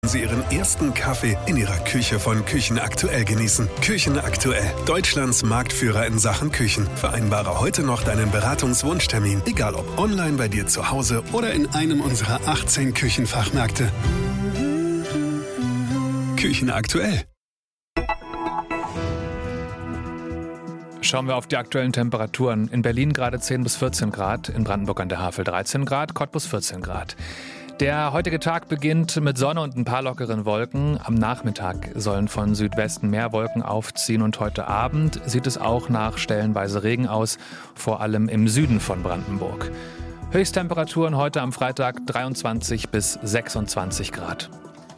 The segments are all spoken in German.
Sie Ihren ersten Kaffee in Ihrer Küche von Küchenaktuell genießen. Küchenaktuell, Deutschlands Marktführer in Sachen Küchen. Vereinbare heute noch deinen Beratungswunschtermin, egal ob online bei dir zu Hause oder in einem unserer 18 Küchenfachmärkte. Küchenaktuell. Schauen wir auf die aktuellen Temperaturen. In Berlin gerade 10 bis 14 Grad, in Brandenburg an der Havel 13 Grad, Cottbus 14 Grad. Der heutige Tag beginnt mit Sonne und ein paar lockeren Wolken. Am Nachmittag sollen von Südwesten mehr Wolken aufziehen und heute Abend sieht es auch nach stellenweise Regen aus, vor allem im Süden von Brandenburg. Höchsttemperaturen heute am Freitag 23 bis 26 Grad.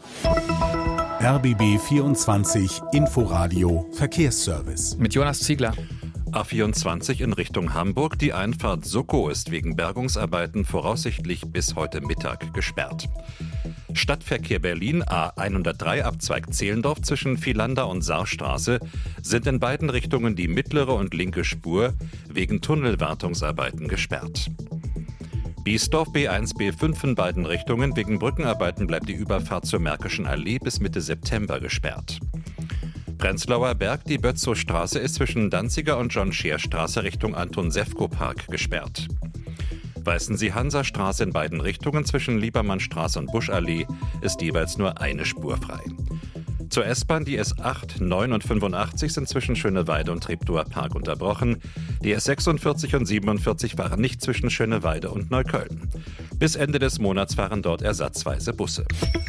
RBB 24 Inforadio Verkehrsservice. Mit Jonas Ziegler. A24 in Richtung Hamburg. Die Einfahrt Soko ist wegen Bergungsarbeiten voraussichtlich bis heute Mittag gesperrt. Stadtverkehr Berlin A103 Abzweig Zehlendorf zwischen Vielander und Saarstraße sind in beiden Richtungen die mittlere und linke Spur wegen Tunnelwartungsarbeiten gesperrt. Biesdorf B1, B5 in beiden Richtungen. Wegen Brückenarbeiten bleibt die Überfahrt zur Märkischen Allee bis Mitte September gesperrt. Prenzlauer Berg, die Bötzow-Straße ist zwischen Danziger und John-Scheer-Straße Richtung Anton-Sefko-Park gesperrt. Weißensee-Hansa-Straße in beiden Richtungen zwischen Liebermannstraße und Buschallee ist jeweils nur eine Spur frei. Zur S-Bahn, die S8, 9 und 85 sind zwischen Schöneweide und Treptower Park unterbrochen. Die S46 und 47 fahren nicht zwischen Schöneweide und Neukölln. Bis Ende des Monats fahren dort ersatzweise Busse.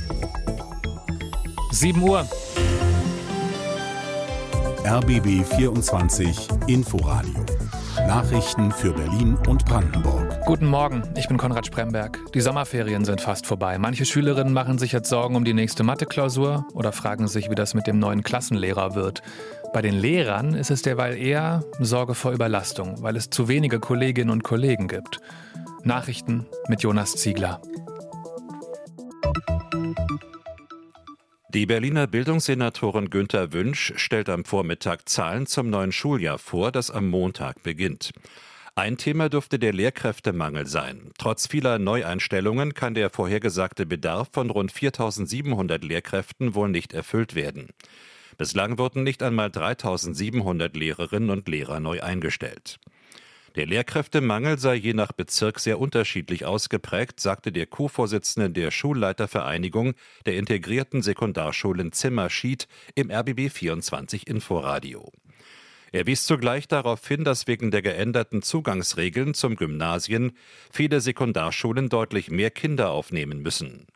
7 Uhr. RBB 24 Inforadio. Nachrichten für Berlin und Brandenburg. Guten Morgen, ich bin Konrad Spremberg. Die Sommerferien sind fast vorbei. Manche Schülerinnen machen sich jetzt Sorgen um die nächste Mathe-Klausur oder fragen sich, wie das mit dem neuen Klassenlehrer wird. Bei den Lehrern ist es derweil eher Sorge vor Überlastung, weil es zu wenige Kolleginnen und Kollegen gibt. Nachrichten mit Jonas Ziegler. Die Berliner Bildungssenatorin Günther Wünsch stellt am Vormittag Zahlen zum neuen Schuljahr vor, das am Montag beginnt. Ein Thema dürfte der Lehrkräftemangel sein. Trotz vieler Neueinstellungen kann der vorhergesagte Bedarf von rund 4.700 Lehrkräften wohl nicht erfüllt werden. Bislang wurden nicht einmal 3.700 Lehrerinnen und Lehrer neu eingestellt. Der Lehrkräftemangel sei je nach Bezirk sehr unterschiedlich ausgeprägt, sagte der Co-Vorsitzende der Schulleitervereinigung der integrierten Sekundarschulen Zimmer-Schied im RBB 24 Inforadio. Er wies zugleich darauf hin, dass wegen der geänderten Zugangsregeln zum Gymnasien viele Sekundarschulen deutlich mehr Kinder aufnehmen müssen.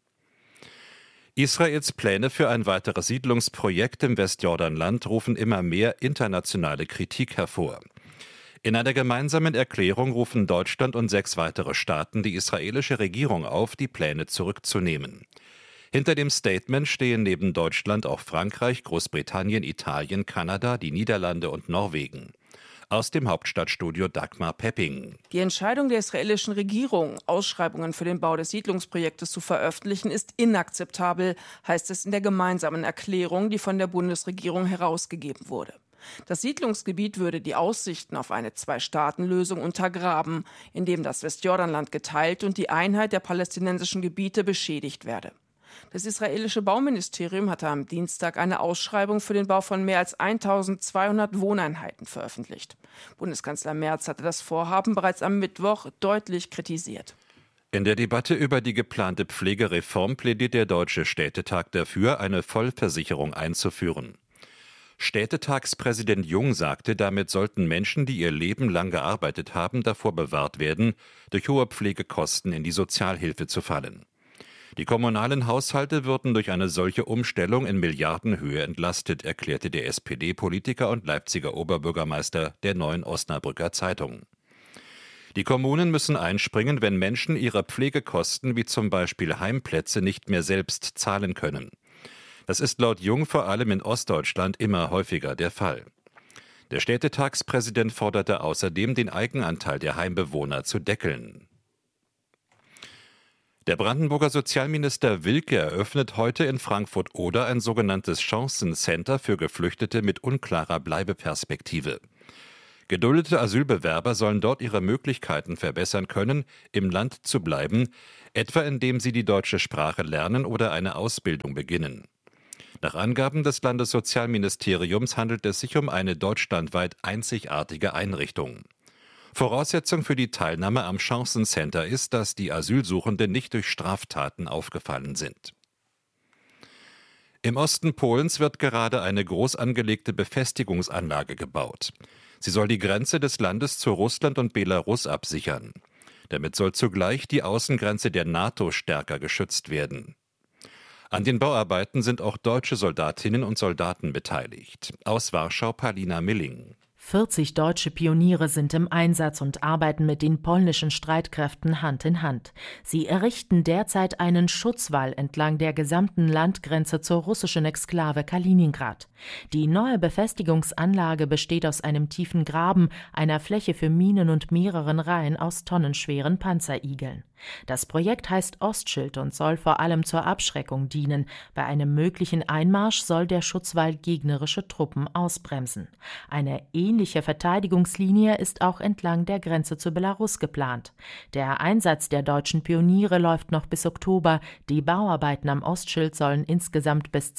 Israels Pläne für ein weiteres Siedlungsprojekt im Westjordanland rufen immer mehr internationale Kritik hervor. In einer gemeinsamen Erklärung rufen Deutschland und 6 weitere Staaten die israelische Regierung auf, die Pläne zurückzunehmen. Hinter dem Statement stehen neben Deutschland auch Frankreich, Großbritannien, Italien, Kanada, die Niederlande und Norwegen. Aus dem Hauptstadtstudio Dagmar Pepping. Die Entscheidung der israelischen Regierung, Ausschreibungen für den Bau des Siedlungsprojektes zu veröffentlichen, ist inakzeptabel, heißt es in der gemeinsamen Erklärung, die von der Bundesregierung herausgegeben wurde. Das Siedlungsgebiet würde die Aussichten auf eine Zwei-Staaten-Lösung untergraben, indem das Westjordanland geteilt und die Einheit der palästinensischen Gebiete beschädigt werde. Das israelische Bauministerium hatte am Dienstag eine Ausschreibung für den Bau von mehr als 1.200 Wohneinheiten veröffentlicht. Bundeskanzler Merz hatte das Vorhaben bereits am Mittwoch deutlich kritisiert. In der Debatte über die geplante Pflegereform plädiert der Deutsche Städtetag dafür, eine Vollversicherung einzuführen. Städtetagspräsident Jung sagte, damit sollten Menschen, die ihr Leben lang gearbeitet haben, davor bewahrt werden, durch hohe Pflegekosten in die Sozialhilfe zu fallen. Die kommunalen Haushalte würden durch eine solche Umstellung in Milliardenhöhe entlastet, erklärte der SPD-Politiker und Leipziger Oberbürgermeister der Neuen Osnabrücker Zeitung. Die Kommunen müssen einspringen, wenn Menschen ihre Pflegekosten wie zum Beispiel Heimplätze nicht mehr selbst zahlen können. Das ist laut Jung vor allem in Ostdeutschland immer häufiger der Fall. Der Städtetagspräsident forderte außerdem, den Eigenanteil der Heimbewohner zu deckeln. Der Brandenburger Sozialminister Wilke eröffnet heute in Frankfurt-Oder ein sogenanntes Chancencenter für Geflüchtete mit unklarer Bleibeperspektive. Geduldete Asylbewerber sollen dort ihre Möglichkeiten verbessern können, im Land zu bleiben, etwa indem sie die deutsche Sprache lernen oder eine Ausbildung beginnen. Nach Angaben des Landessozialministeriums handelt es sich um eine deutschlandweit einzigartige Einrichtung. Voraussetzung für die Teilnahme am Chancencenter ist, dass die Asylsuchenden nicht durch Straftaten aufgefallen sind. Im Osten Polens wird gerade eine groß angelegte Befestigungsanlage gebaut. Sie soll die Grenze des Landes zu Russland und Belarus absichern. Damit soll zugleich die Außengrenze der NATO stärker geschützt werden. An den Bauarbeiten sind auch deutsche Soldatinnen und Soldaten beteiligt. Aus Warschau Palina Milling. 40 deutsche Pioniere sind im Einsatz und arbeiten mit den polnischen Streitkräften Hand in Hand. Sie errichten derzeit einen Schutzwall entlang der gesamten Landgrenze zur russischen Exklave Kaliningrad. Die neue Befestigungsanlage besteht aus einem tiefen Graben, einer Fläche für Minen und mehreren Reihen aus tonnenschweren Panzerigeln. Das Projekt heißt Ostschild und soll vor allem zur Abschreckung dienen. Bei einem möglichen Einmarsch soll der Schutzwall gegnerische Truppen ausbremsen. Eine ähnliche Verteidigungslinie ist auch entlang der Grenze zu Belarus geplant. Der Einsatz der deutschen Pioniere läuft noch bis Oktober. Die Bauarbeiten am Ostschild sollen insgesamt bis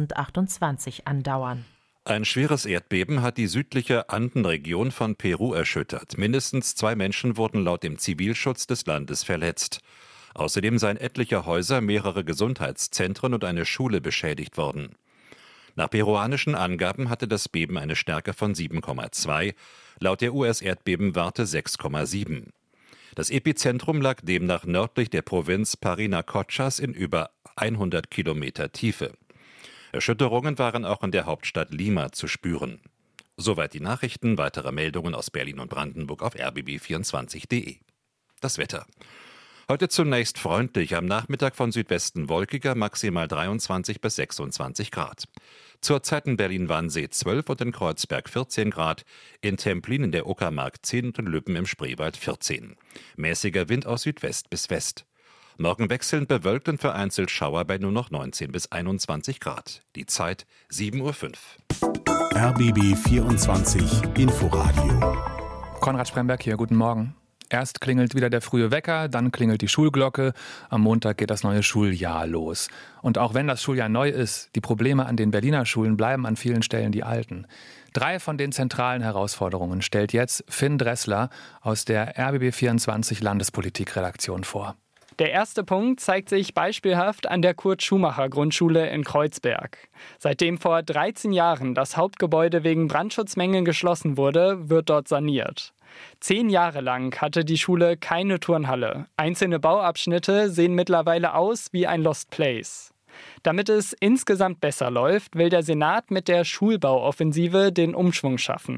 2028 andauern. Ein schweres Erdbeben hat die südliche Andenregion von Peru erschüttert. Mindestens 2 Menschen wurden laut dem Zivilschutz des Landes verletzt. Außerdem seien etliche Häuser, mehrere Gesundheitszentren und eine Schule beschädigt worden. Nach peruanischen Angaben hatte das Beben eine Stärke von 7,2, laut der US-Erdbebenwarte 6,7. Das Epizentrum lag demnach nördlich der Provinz Parinacochas in über 100 Kilometer Tiefe. Erschütterungen waren auch in der Hauptstadt Lima zu spüren. Soweit die Nachrichten. Weitere Meldungen aus Berlin und Brandenburg auf rbb24.de. Das Wetter. Heute zunächst freundlich, am Nachmittag von Südwesten wolkiger, maximal 23 bis 26 Grad. Zurzeit in Berlin-Wannsee 12 und in Kreuzberg 14 Grad, in Templin in der Uckermark 10 und in Lübben im Spreewald 14. Mäßiger Wind aus Südwest bis West. Morgen wechselnd bewölkt und vereinzelt Schauer bei nur noch 19 bis 21 Grad. Die Zeit 7:05 Uhr. RBB 24 Inforadio. Konrad Spremberg hier, guten Morgen. Erst klingelt wieder der frühe Wecker, dann klingelt die Schulglocke. Am Montag geht das neue Schuljahr los. Und auch wenn das Schuljahr neu ist, die Probleme an den Berliner Schulen bleiben an vielen Stellen die alten. 3 von den zentralen Herausforderungen stellt jetzt Finn Dressler aus der RBB 24 Landespolitik-Redaktion vor. Der erste Punkt zeigt sich beispielhaft an der Kurt-Schumacher-Grundschule in Kreuzberg. Seitdem vor 13 Jahren das Hauptgebäude wegen Brandschutzmängeln geschlossen wurde, wird dort saniert. 10 Jahre lang hatte die Schule keine Turnhalle. Einzelne Bauabschnitte sehen mittlerweile aus wie ein Lost Place. Damit es insgesamt besser läuft, will der Senat mit der Schulbauoffensive den Umschwung schaffen.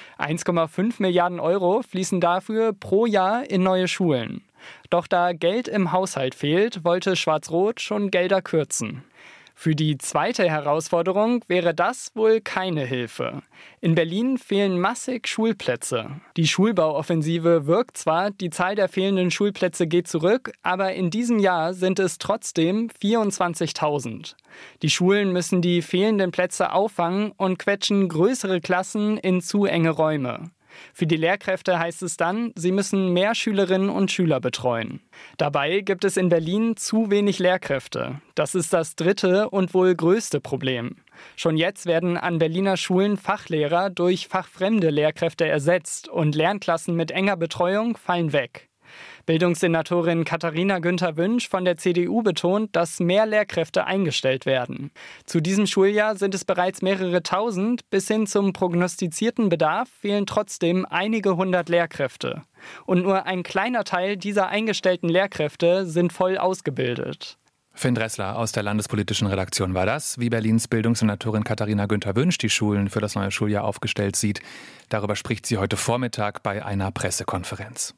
1,5 Milliarden Euro fließen dafür pro Jahr in neue Schulen. Doch da Geld im Haushalt fehlt, wollte Schwarz-Rot schon Gelder kürzen. Für die zweite Herausforderung wäre das wohl keine Hilfe. In Berlin fehlen massig Schulplätze. Die Schulbauoffensive wirkt zwar, die Zahl der fehlenden Schulplätze geht zurück, aber in diesem Jahr sind es trotzdem 24.000. Die Schulen müssen die fehlenden Plätze auffangen und quetschen größere Klassen in zu enge Räume. Für die Lehrkräfte heißt es dann, sie müssen mehr Schülerinnen und Schüler betreuen. Dabei gibt es in Berlin zu wenig Lehrkräfte. Das ist das dritte und wohl größte Problem. Schon jetzt werden an Berliner Schulen Fachlehrer durch fachfremde Lehrkräfte ersetzt und Lernklassen mit enger Betreuung fallen weg. Bildungssenatorin Katharina Günther-Wünsch von der CDU betont, dass mehr Lehrkräfte eingestellt werden. Zu diesem Schuljahr sind es bereits mehrere tausend. Bis hin zum prognostizierten Bedarf fehlen trotzdem einige hundert Lehrkräfte. Und nur ein kleiner Teil dieser eingestellten Lehrkräfte sind voll ausgebildet. Finn Dressler aus der landespolitischen Redaktion war das, wie Berlins Bildungssenatorin Katharina Günther-Wünsch die Schulen für das neue Schuljahr aufgestellt sieht. Darüber spricht sie heute Vormittag bei einer Pressekonferenz.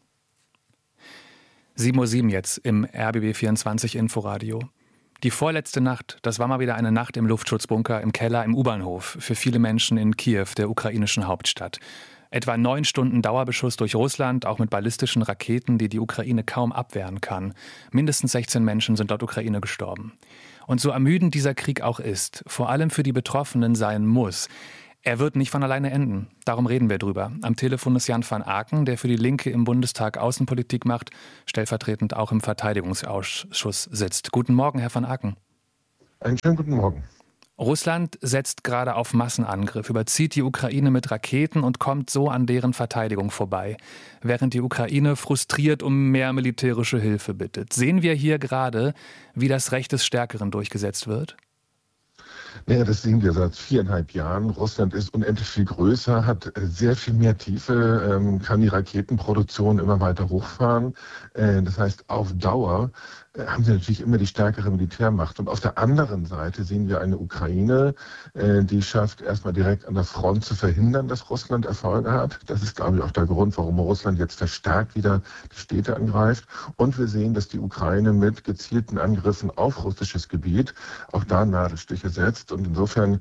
7:07 Uhr jetzt im RBB 24 Inforadio. Die vorletzte Nacht, das war mal wieder eine Nacht im Luftschutzbunker im Keller im U-Bahnhof für viele Menschen in Kiew, der ukrainischen Hauptstadt. Etwa 9 Stunden Dauerbeschuss durch Russland, auch mit ballistischen Raketen, die die Ukraine kaum abwehren kann. Mindestens 16 Menschen sind laut Ukraine gestorben. Und so ermüdend dieser Krieg auch ist, vor allem für die Betroffenen sein muss, Er wird nicht von alleine enden. Darum reden wir drüber. Am Telefon ist Jan van Aken, der für die Linke im Bundestag Außenpolitik macht, stellvertretend auch im Verteidigungsausschuss sitzt. Guten Morgen, Herr van Aken. Einen schönen guten Morgen. Russland setzt gerade auf Massenangriff, überzieht die Ukraine mit Raketen und kommt so an deren Verteidigung vorbei, während die Ukraine frustriert um mehr militärische Hilfe bittet. Sehen wir hier gerade, wie das Recht des Stärkeren durchgesetzt wird? Ja, das sehen wir seit 4,5 Jahren. Russland ist unendlich viel größer, hat sehr viel mehr Tiefe, kann die Raketenproduktion immer weiter hochfahren. Das heißt, auf Dauer haben sie natürlich immer die stärkere Militärmacht. Und auf der anderen Seite sehen wir eine Ukraine, die schafft, erstmal direkt an der Front zu verhindern, dass Russland Erfolge hat. Das ist, glaube ich, auch der Grund, warum Russland jetzt verstärkt wieder die Städte angreift. Und wir sehen, dass die Ukraine mit gezielten Angriffen auf russisches Gebiet auch da Nadelstiche setzt. Und insofern,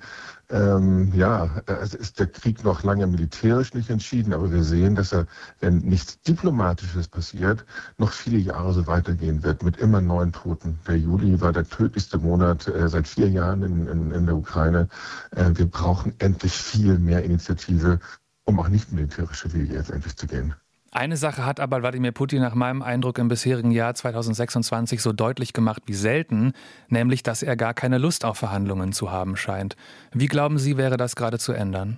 es ist der Krieg noch lange militärisch nicht entschieden, aber wir sehen, dass er, wenn nichts Diplomatisches passiert, noch viele Jahre so weitergehen wird mit immer neuen Toten. Der Juli war der tödlichste Monat seit 4 Jahren in der Ukraine. Wir brauchen endlich viel mehr Initiative, um auch nicht militärische Wege jetzt endlich zu gehen. Eine Sache hat aber Wladimir Putin nach meinem Eindruck im bisherigen Jahr 2026 so deutlich gemacht wie selten, nämlich, dass er gar keine Lust auf Verhandlungen zu haben scheint. Wie glauben Sie, wäre das gerade zu ändern?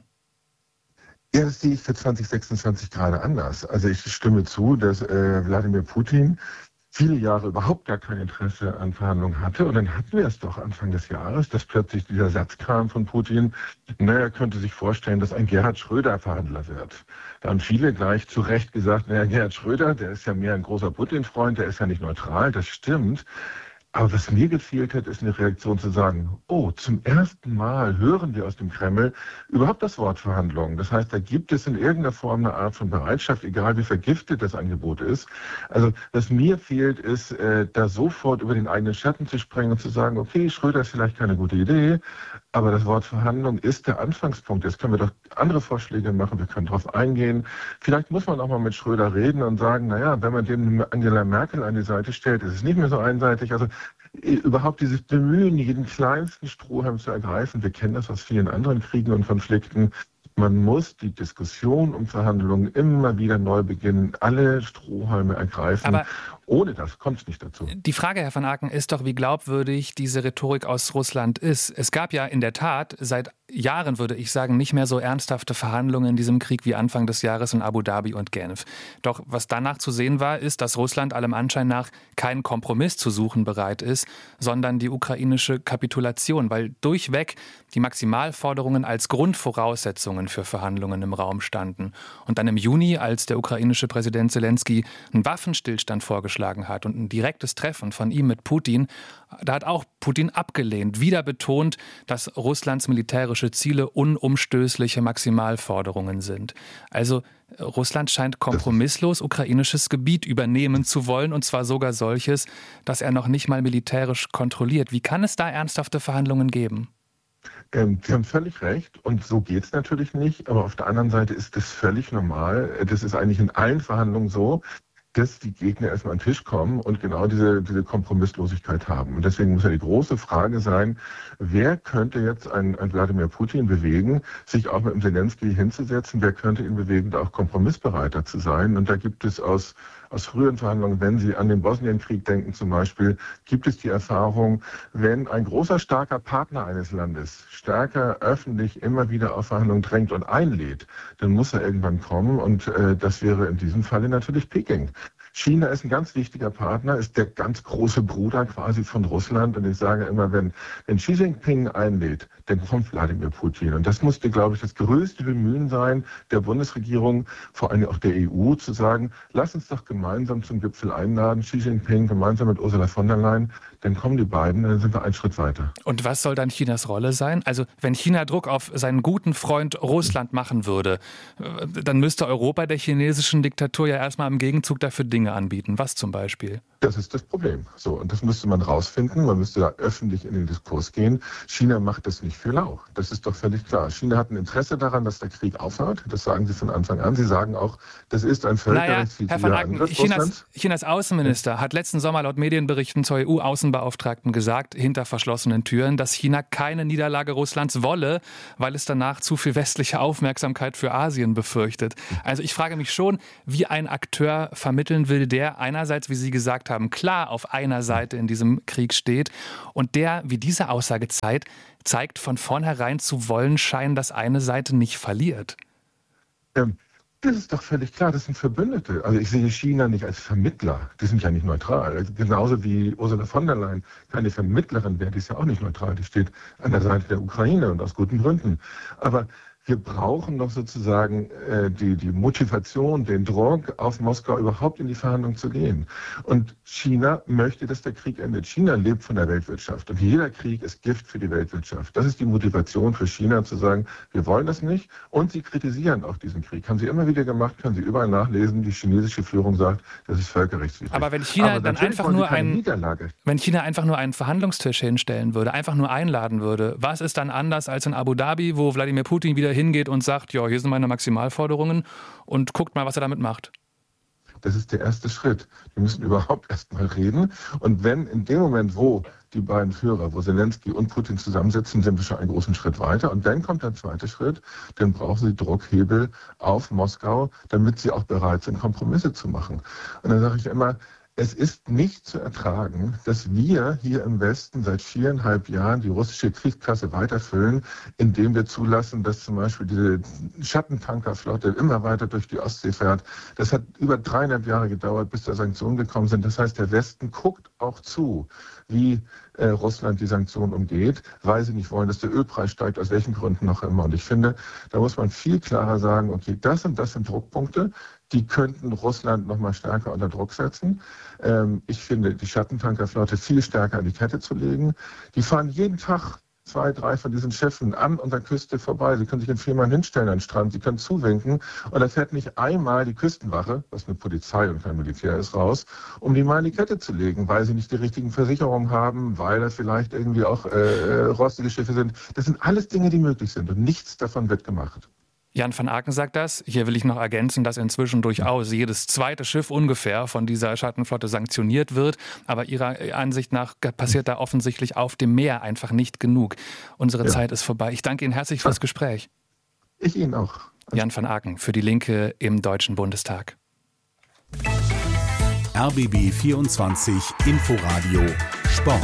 Ja, das sehe ich für 2026 gerade anders. Also ich stimme zu, dass Wladimir Putin viele Jahre überhaupt gar kein Interesse an Verhandlungen hatte. Und dann hatten wir es doch Anfang des Jahres, dass plötzlich dieser Satz kam von Putin, er könnte sich vorstellen, dass ein Gerhard Schröder Verhandler wird. Da haben viele gleich zu Recht gesagt, Gerhard Schröder, der ist ja mehr ein großer Putin-Freund, der ist ja nicht neutral, das stimmt. Aber was mir gefehlt hat, ist eine Reaktion zu sagen, zum ersten Mal hören wir aus dem Kreml überhaupt das Wort Verhandlungen. Das heißt, da gibt es in irgendeiner Form eine Art von Bereitschaft, egal wie vergiftet das Angebot ist. Also was mir fehlt, ist, da sofort über den eigenen Schatten zu springen und zu sagen, okay, Schröder ist vielleicht keine gute Idee, aber das Wort Verhandlung ist der Anfangspunkt. Jetzt können wir doch andere Vorschläge machen, wir können darauf eingehen. Vielleicht muss man auch mal mit Schröder reden und sagen, wenn man dem Angela Merkel an die Seite stellt, ist es nicht mehr so einseitig. Also überhaupt dieses Bemühen, jeden kleinsten Strohhalm zu ergreifen. Wir kennen das aus vielen anderen Kriegen und Konflikten. Man muss die Diskussion um Verhandlungen immer wieder neu beginnen, alle Strohhalme ergreifen. Aber ohne das kommt es nicht dazu. Die Frage, Herr van Aken, ist doch, wie glaubwürdig diese Rhetorik aus Russland ist. Es gab ja in der Tat seit Jahren, würde ich sagen, nicht mehr so ernsthafte Verhandlungen in diesem Krieg wie Anfang des Jahres in Abu Dhabi und Genf. Doch was danach zu sehen war, ist, dass Russland allem Anschein nach keinen Kompromiss zu suchen bereit ist, sondern die ukrainische Kapitulation, weil durchweg die Maximalforderungen als Grundvoraussetzungen für Verhandlungen im Raum standen. Und dann im Juni, als der ukrainische Präsident Zelensky einen Waffenstillstand vorgeschlagen hat und ein direktes Treffen von ihm mit Putin, da hat auch Putin abgelehnt, wieder betont, dass Russlands militärische Ziele unumstößliche Maximalforderungen sind. Also Russland scheint kompromisslos ukrainisches Gebiet übernehmen zu wollen, und zwar sogar solches, das er noch nicht mal militärisch kontrolliert. Wie kann es da ernsthafte Verhandlungen geben? Sie haben völlig recht und so geht es natürlich nicht, aber auf der anderen Seite ist das völlig normal. Das ist eigentlich in allen Verhandlungen so, dass die Gegner erstmal an den Tisch kommen und genau diese Kompromisslosigkeit haben. Und deswegen muss ja die große Frage sein, wer könnte jetzt einen Wladimir Putin bewegen, sich auch mit dem Zelensky hinzusetzen, wer könnte ihn bewegen, da auch kompromissbereiter zu sein. Und da gibt es aus früheren Verhandlungen, wenn Sie an den Bosnienkrieg denken zum Beispiel, gibt es die Erfahrung, wenn ein großer, starker Partner eines Landes stärker öffentlich immer wieder auf Verhandlungen drängt und einlädt, dann muss er irgendwann kommen und das wäre in diesem Falle natürlich Peking. China ist ein ganz wichtiger Partner, ist der ganz große Bruder quasi von Russland. Und ich sage immer, wenn Xi Jinping einlädt, dann kommt Wladimir Putin. Und das musste, glaube ich, das größte Bemühen sein der Bundesregierung, vor allem auch der EU, zu sagen, lass uns doch gemeinsam zum Gipfel einladen, Xi Jinping gemeinsam mit Ursula von der Leyen. Dann kommen die beiden, dann sind wir einen Schritt weiter. Und was soll dann Chinas Rolle sein? Also wenn China Druck auf seinen guten Freund Russland machen würde, dann müsste Europa der chinesischen Diktatur ja erstmal im Gegenzug dafür Dinge anbieten. Was zum Beispiel? Das ist das Problem. So, und das müsste man rausfinden. Man müsste da öffentlich in den Diskurs gehen. China macht das nicht für lau. Das ist doch völlig klar. China hat ein Interesse daran, dass der Krieg aufhört. Das sagen sie von Anfang an. Sie sagen auch, das ist ein völkerrechtswidriger Angriff Russlands. Chinas Außenminister hat letzten Sommer laut Medienberichten zur EU-Außenbeauftragten gesagt, hinter verschlossenen Türen, dass China keine Niederlage Russlands wolle, weil es danach zu viel westliche Aufmerksamkeit für Asien befürchtet. Also ich frage mich schon, wie ein Akteur vermitteln will, der einerseits, wie Sie gesagt haben, klar auf einer Seite in diesem Krieg steht und der, wie diese Aussage zeigt, von vornherein zu wollen scheinen, dass eine Seite nicht verliert. Das ist doch völlig klar, das sind Verbündete. Also ich sehe China nicht als Vermittler, die sind ja nicht neutral. Genauso wie Ursula von der Leyen keine Vermittlerin wäre, die ist ja auch nicht neutral, die steht an der Seite der Ukraine und aus guten Gründen. Aber wir brauchen doch sozusagen die Motivation, den Druck auf Moskau überhaupt in die Verhandlung zu gehen. Und China möchte, dass der Krieg endet. China lebt von der Weltwirtschaft und jeder Krieg ist Gift für die Weltwirtschaft. Das ist die Motivation für China zu sagen, wir wollen das nicht und sie kritisieren auch diesen Krieg. Haben sie immer wieder gemacht, können Sie überall nachlesen. Die chinesische Führung sagt, das ist völkerrechtswidrig. Aber wenn China dann einfach nur einen Verhandlungstisch hinstellen würde, einfach nur einladen würde, was ist dann anders als in Abu Dhabi, wo Wladimir Putin wieder hingeht und sagt, ja, hier sind meine Maximalforderungen und guckt mal, was er damit macht? Das ist der erste Schritt. Wir müssen überhaupt erst mal reden. Und wenn in dem Moment, wo die beiden Führer, wo Zelensky und Putin zusammensitzen, sind wir schon einen großen Schritt weiter. Und dann kommt der zweite Schritt, dann brauchen sie Druckhebel auf Moskau, damit sie auch bereit sind, Kompromisse zu machen. Und dann sage ich immer, es ist nicht zu ertragen, dass wir hier im Westen seit 4,5 Jahren die russische Kriegskasse weiterfüllen, indem wir zulassen, dass zum Beispiel diese Schattentankerflotte immer weiter durch die Ostsee fährt. Das hat über 3,5 Jahre gedauert, bis da Sanktionen gekommen sind. Das heißt, der Westen guckt auch zu, wie Russland die Sanktionen umgeht, weil sie nicht wollen, dass der Ölpreis steigt, aus welchen Gründen noch immer. Und ich finde, da muss man viel klarer sagen, okay, das und das sind Druckpunkte, die könnten Russland noch mal stärker unter Druck setzen. Ich finde, die Schattentankerflotte viel stärker an die Kette zu legen. Die fahren jeden Tag 2, 3 von diesen Schiffen an und der Küste vorbei. Sie können sich in 4 Mann hinstellen an den Strand, sie können zuwinken und da fährt nicht einmal die Küstenwache, was eine Polizei und kein Militär ist, raus, um die mal in die Kette zu legen, weil sie nicht die richtigen Versicherungen haben, weil da vielleicht irgendwie auch rostige Schiffe sind. Das sind alles Dinge, die möglich sind und nichts davon wird gemacht. Jan van Aken sagt das. Hier will ich noch ergänzen, dass inzwischen durchaus jedes zweite Schiff ungefähr von dieser Schattenflotte sanktioniert wird. Aber Ihrer Ansicht nach passiert da offensichtlich auf dem Meer einfach nicht genug. Unsere Zeit ist vorbei. Ich danke Ihnen herzlich fürs Gespräch. Ich Ihnen auch. Jan van Aken für die Linke im Deutschen Bundestag. RBB 24 Inforadio Sport.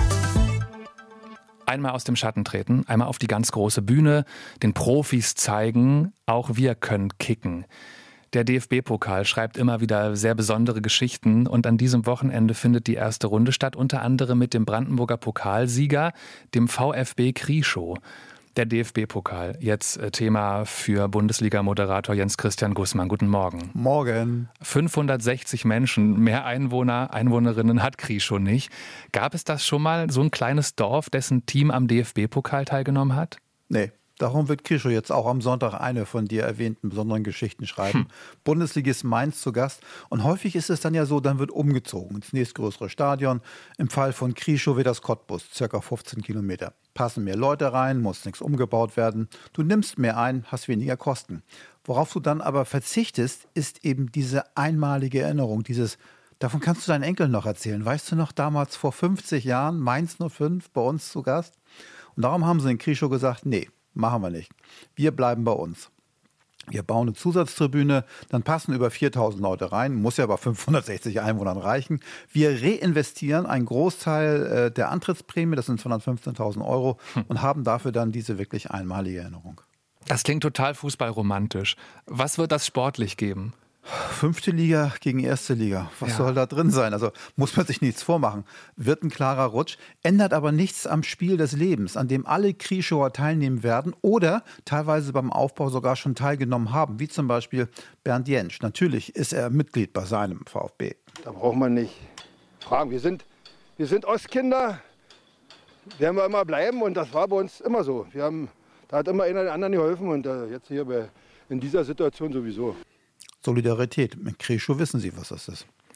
Einmal aus dem Schatten treten, einmal auf die ganz große Bühne, den Profis zeigen, auch wir können kicken. Der DFB-Pokal schreibt immer wieder sehr besondere Geschichten und an diesem Wochenende findet die erste Runde statt, unter anderem mit dem Brandenburger Pokalsieger, dem VfB Krieschow. Der DFB-Pokal, jetzt Thema für Bundesliga-Moderator Jens-Christian Gußmann. Guten Morgen. Morgen. 560 Menschen, mehr Einwohner, Einwohnerinnen hat Krieschow nicht. Gab es das schon mal, so ein kleines Dorf, dessen Team am DFB-Pokal teilgenommen hat? Nee. Darum wird Krieschow jetzt auch am Sonntag eine von dir erwähnten besonderen Geschichten schreiben. Bundesligist Mainz zu Gast. Und häufig ist es dann ja so, dann wird umgezogen ins nächstgrößere Stadion. Im Fall von Krieschow wird das Cottbus, ca. 15 Kilometer. Passen mehr Leute rein, muss nichts umgebaut werden. Du nimmst mehr ein, hast weniger Kosten. Worauf du dann aber verzichtest, ist eben diese einmalige Erinnerung, davon kannst du deinen Enkeln noch erzählen. Weißt du noch, damals vor 50 Jahren, Mainz 05 bei uns zu Gast? Und darum haben sie in Krieschow gesagt, nee, machen wir nicht. Wir bleiben bei uns. Wir bauen eine Zusatztribüne, dann passen über 4.000 Leute rein, muss ja bei 560 Einwohnern reichen. Wir reinvestieren einen Großteil der Antrittsprämie, das sind 215.000 Euro, und haben dafür dann diese wirklich einmalige Erinnerung. Das klingt total fußballromantisch. Was wird das sportlich geben? 5. Liga gegen 1. Liga. Was soll da drin sein? Also muss man sich nichts vormachen. Wird ein klarer Rutsch, ändert aber nichts am Spiel des Lebens, an dem alle Krieschower teilnehmen werden oder teilweise beim Aufbau sogar schon teilgenommen haben, wie zum Beispiel Bernd Jentsch. Natürlich ist er Mitglied bei seinem VfB. Da braucht man nicht fragen. Wir sind Ostkinder, werden wir immer bleiben und das war bei uns immer so. Da hat immer einer den anderen geholfen und jetzt hier in dieser Situation sowieso. Solidarität. Mit Krieschow wissen Sie, was das ist.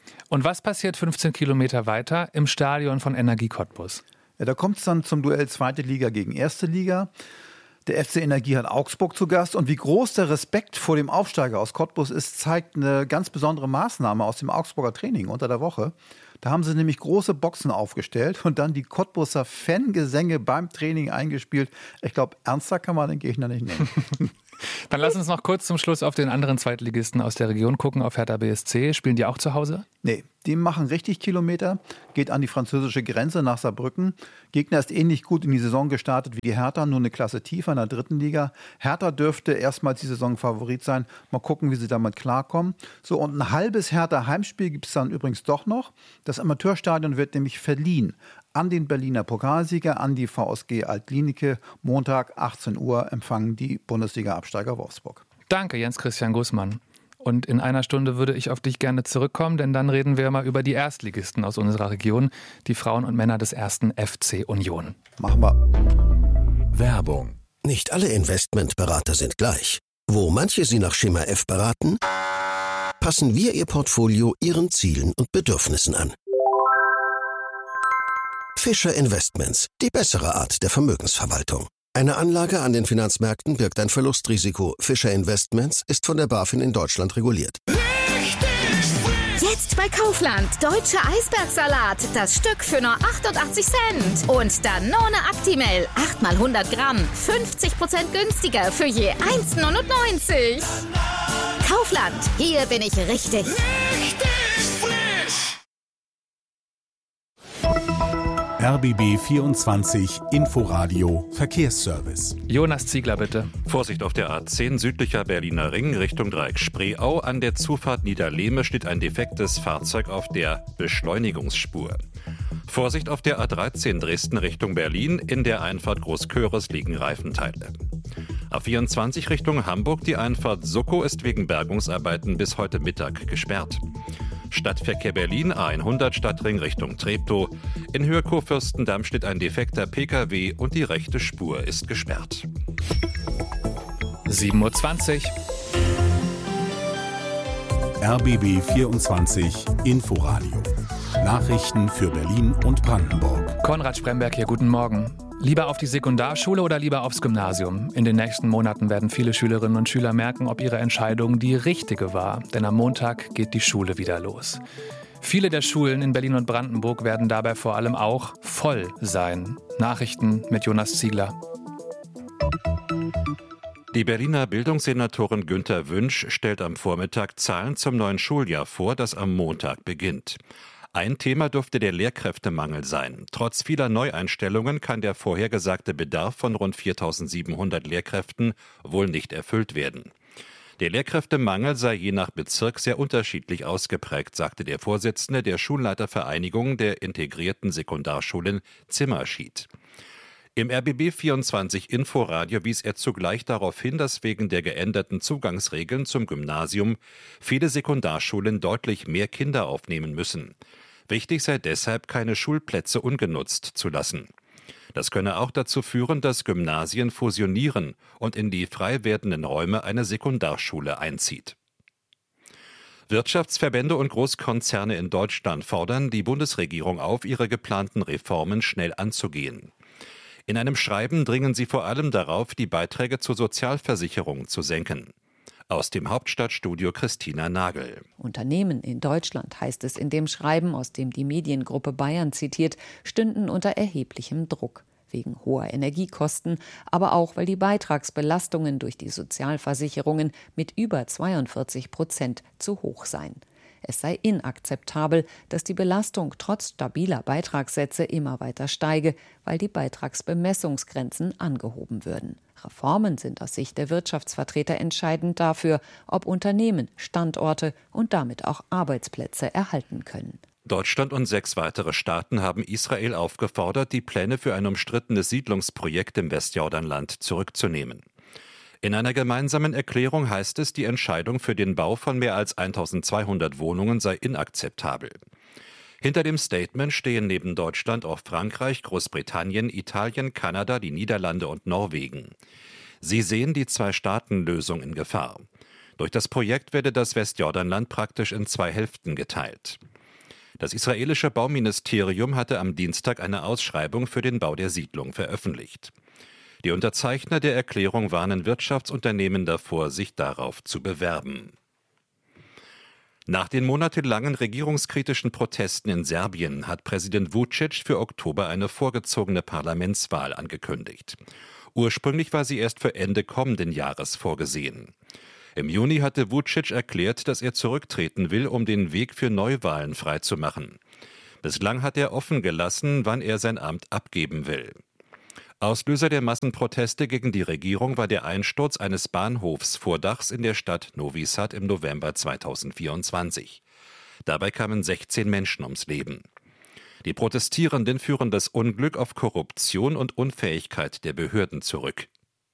Und was passiert 15 Kilometer weiter im Stadion von Energie Cottbus? Ja, da kommt es dann zum Duell 2. Liga gegen 1. Liga. Der FC Energie hat Augsburg zu Gast. Und wie groß der Respekt vor dem Aufsteiger aus Cottbus ist, zeigt eine ganz besondere Maßnahme aus dem Augsburger Training unter der Woche. Da haben sie nämlich große Boxen aufgestellt und dann die Cottbuser Fangesänge beim Training eingespielt. Ich glaube, ernster kann man den Gegner nicht nehmen. Dann lass uns noch kurz zum Schluss auf den anderen Zweitligisten aus der Region gucken, auf Hertha BSC. Spielen die auch zu Hause? Nee, die machen richtig Kilometer, geht an die französische Grenze nach Saarbrücken. Gegner ist ähnlich gut in die Saison gestartet wie die Hertha, nur eine Klasse tiefer in der 3. Liga. Hertha dürfte erstmals die Saison Favorit sein. Mal gucken, wie sie damit klarkommen. So, und ein halbes Hertha-Heimspiel gibt es dann übrigens doch noch. Das Amateurstadion wird nämlich verliehen an den Berliner Pokalsieger, an die VSG Alt-Glienicke. Montag 18 Uhr empfangen die Bundesliga-Absteiger Wolfsburg. Danke, Jens-Christian Gußmann. Und in einer Stunde würde ich auf dich gerne zurückkommen, denn dann reden wir mal über die Erstligisten aus unserer Region, die Frauen und Männer des 1. FC Union. Machen wir. Werbung. Nicht alle Investmentberater sind gleich. Wo manche Sie nach Schema F beraten, passen wir Ihr Portfolio Ihren Zielen und Bedürfnissen an. Fischer Investments, die bessere Art der Vermögensverwaltung. Eine Anlage an den Finanzmärkten birgt ein Verlustrisiko. Fischer Investments ist von der BaFin in Deutschland reguliert. Jetzt bei Kaufland. Deutscher Eisbergsalat. Das Stück für nur 88 Cent. Und Danone Actimel. 8 mal 100 Gramm. 50% günstiger für je 1,99. Kaufland. Hier bin ich richtig. RBB 24 Inforadio Verkehrsservice. Jonas Ziegler, bitte. Vorsicht auf der A10 südlicher Berliner Ring Richtung Dreieck Spreeau. An der Zufahrt Niederlehme steht ein defektes Fahrzeug auf der Beschleunigungsspur. Vorsicht auf der A13 Dresden Richtung Berlin. In der Einfahrt Großköres liegen Reifenteile. A24 Richtung Hamburg. Die Einfahrt Suckow ist wegen Bergungsarbeiten bis heute Mittag gesperrt. Stadtverkehr Berlin, A100 Stadtring Richtung Treptow. In Höhe Kurfürstendamm steht ein defekter Pkw und die rechte Spur ist gesperrt. 7:20 Uhr. RBB 24 Inforadio. Nachrichten für Berlin und Brandenburg. Konrad Spremberg hier, guten Morgen. Lieber auf die Sekundarschule oder lieber aufs Gymnasium? In den nächsten Monaten werden viele Schülerinnen und Schüler merken, ob ihre Entscheidung die richtige war. Denn am Montag geht die Schule wieder los. Viele der Schulen in Berlin und Brandenburg werden dabei vor allem auch voll sein. Nachrichten mit Jonas Ziegler. Die Berliner Bildungssenatorin Günther Wünsch stellt am Vormittag Zahlen zum neuen Schuljahr vor, das am Montag beginnt. Ein Thema dürfte der Lehrkräftemangel sein. Trotz vieler Neueinstellungen kann der vorhergesagte Bedarf von rund 4.700 Lehrkräften wohl nicht erfüllt werden. Der Lehrkräftemangel sei je nach Bezirk sehr unterschiedlich ausgeprägt, sagte der Vorsitzende der Schulleitervereinigung der integrierten Sekundarschulen Zimmerschied. Im RBB 24 Inforadio wies er zugleich darauf hin, dass wegen der geänderten Zugangsregeln zum Gymnasium viele Sekundarschulen deutlich mehr Kinder aufnehmen müssen. Wichtig sei deshalb, keine Schulplätze ungenutzt zu lassen. Das könne auch dazu führen, dass Gymnasien fusionieren und in die frei werdenden Räume eine Sekundarschule einzieht. Wirtschaftsverbände und Großkonzerne in Deutschland fordern die Bundesregierung auf, ihre geplanten Reformen schnell anzugehen. In einem Schreiben dringen sie vor allem darauf, die Beiträge zur Sozialversicherung zu senken. Aus dem Hauptstadtstudio Christina Nagel. Unternehmen in Deutschland, heißt es in dem Schreiben, aus dem die Mediengruppe Bayern zitiert, stünden unter erheblichem Druck. Wegen hoher Energiekosten, aber auch, weil die Beitragsbelastungen durch die Sozialversicherungen mit über 42% zu hoch seien. Es sei inakzeptabel, dass die Belastung trotz stabiler Beitragssätze immer weiter steige, weil die Beitragsbemessungsgrenzen angehoben würden. Reformen sind aus Sicht der Wirtschaftsvertreter entscheidend dafür, ob Unternehmen Standorte und damit auch Arbeitsplätze erhalten können. Deutschland und 6 weitere Staaten haben Israel aufgefordert, die Pläne für ein umstrittenes Siedlungsprojekt im Westjordanland zurückzunehmen. In einer gemeinsamen Erklärung heißt es, die Entscheidung für den Bau von mehr als 1200 Wohnungen sei inakzeptabel. Hinter dem Statement stehen neben Deutschland auch Frankreich, Großbritannien, Italien, Kanada, die Niederlande und Norwegen. Sie sehen die Zwei-Staaten-Lösung in Gefahr. Durch das Projekt werde das Westjordanland praktisch in 2 Hälften geteilt. Das israelische Bauministerium hatte am Dienstag eine Ausschreibung für den Bau der Siedlung veröffentlicht. Die Unterzeichner der Erklärung warnen Wirtschaftsunternehmen davor, sich darauf zu bewerben. Nach den monatelangen regierungskritischen Protesten in Serbien hat Präsident Vučić für Oktober eine vorgezogene Parlamentswahl angekündigt. Ursprünglich war sie erst für Ende kommenden Jahres vorgesehen. Im Juni hatte Vučić erklärt, dass er zurücktreten will, um den Weg für Neuwahlen freizumachen. Bislang hat er offen gelassen, wann er sein Amt abgeben will. Auslöser der Massenproteste gegen die Regierung war der Einsturz eines Bahnhofsvordachs in der Stadt Novi Sad im November 2024. Dabei kamen 16 Menschen ums Leben. Die Protestierenden führen das Unglück auf Korruption und Unfähigkeit der Behörden zurück.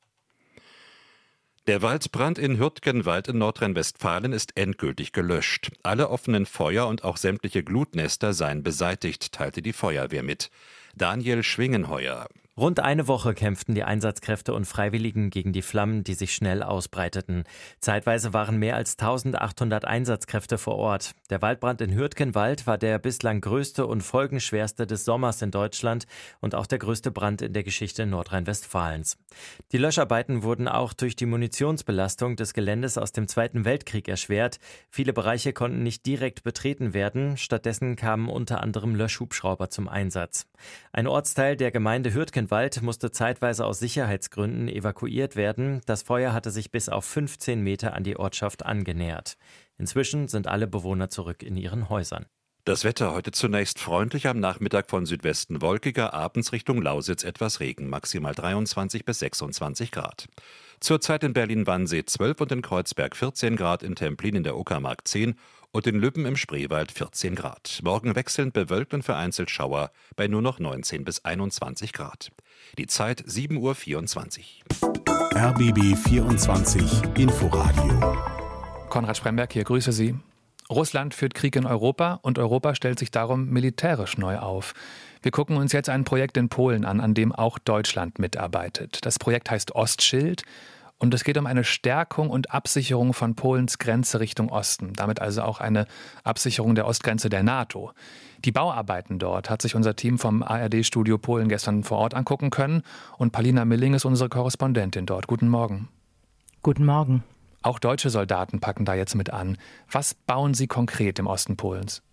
Der Waldbrand in Hürtgenwald in Nordrhein-Westfalen ist endgültig gelöscht. Alle offenen Feuer und auch sämtliche Glutnester seien beseitigt, teilte die Feuerwehr mit. Daniel Schwingenheuer. Rund eine Woche kämpften die Einsatzkräfte und Freiwilligen gegen die Flammen, die sich schnell ausbreiteten. Zeitweise waren mehr als 1800 Einsatzkräfte vor Ort. Der Waldbrand in Hürtgenwald war der bislang größte und folgenschwerste des Sommers in Deutschland und auch der größte Brand in der Geschichte Nordrhein-Westfalens. Die Löscharbeiten wurden auch durch die Munitionsbelastung des Geländes aus dem Zweiten Weltkrieg erschwert. Viele Bereiche konnten nicht direkt betreten werden. Stattdessen kamen unter anderem Löschhubschrauber zum Einsatz. Ein Ortsteil der Gemeinde Hürtgenwald musste zeitweise aus Sicherheitsgründen evakuiert werden. Das Feuer hatte sich bis auf 15 Meter an die Ortschaft angenähert. Inzwischen sind alle Bewohner zurück in ihren Häusern. Das Wetter heute zunächst freundlich, am Nachmittag von Südwesten wolkiger, abends Richtung Lausitz etwas Regen, maximal 23 bis 26 Grad. Zurzeit in Berlin-Wannsee 12 und in Kreuzberg 14 Grad, in Templin in der Uckermark 10 und in Lübben im Spreewald 14 Grad. Morgen wechselnd bewölkt und vereinzelt Schauer bei nur noch 19 bis 21 Grad. Die Zeit 7:24 Uhr. RBB 24 Inforadio. Konrad Spremberg hier, grüße Sie. Russland führt Krieg in Europa und Europa stellt sich darum militärisch neu auf. Wir gucken uns jetzt ein Projekt in Polen an dem auch Deutschland mitarbeitet. Das Projekt heißt Ostschild und es geht um eine Stärkung und Absicherung von Polens Grenze Richtung Osten. Damit also auch eine Absicherung der Ostgrenze der NATO. Die Bauarbeiten dort hat sich unser Team vom ARD-Studio Polen gestern vor Ort angucken können und Paulina Milling ist unsere Korrespondentin dort. Guten Morgen. Guten Morgen. Auch deutsche Soldaten packen da jetzt mit an. Was bauen Sie konkret im Osten Polens?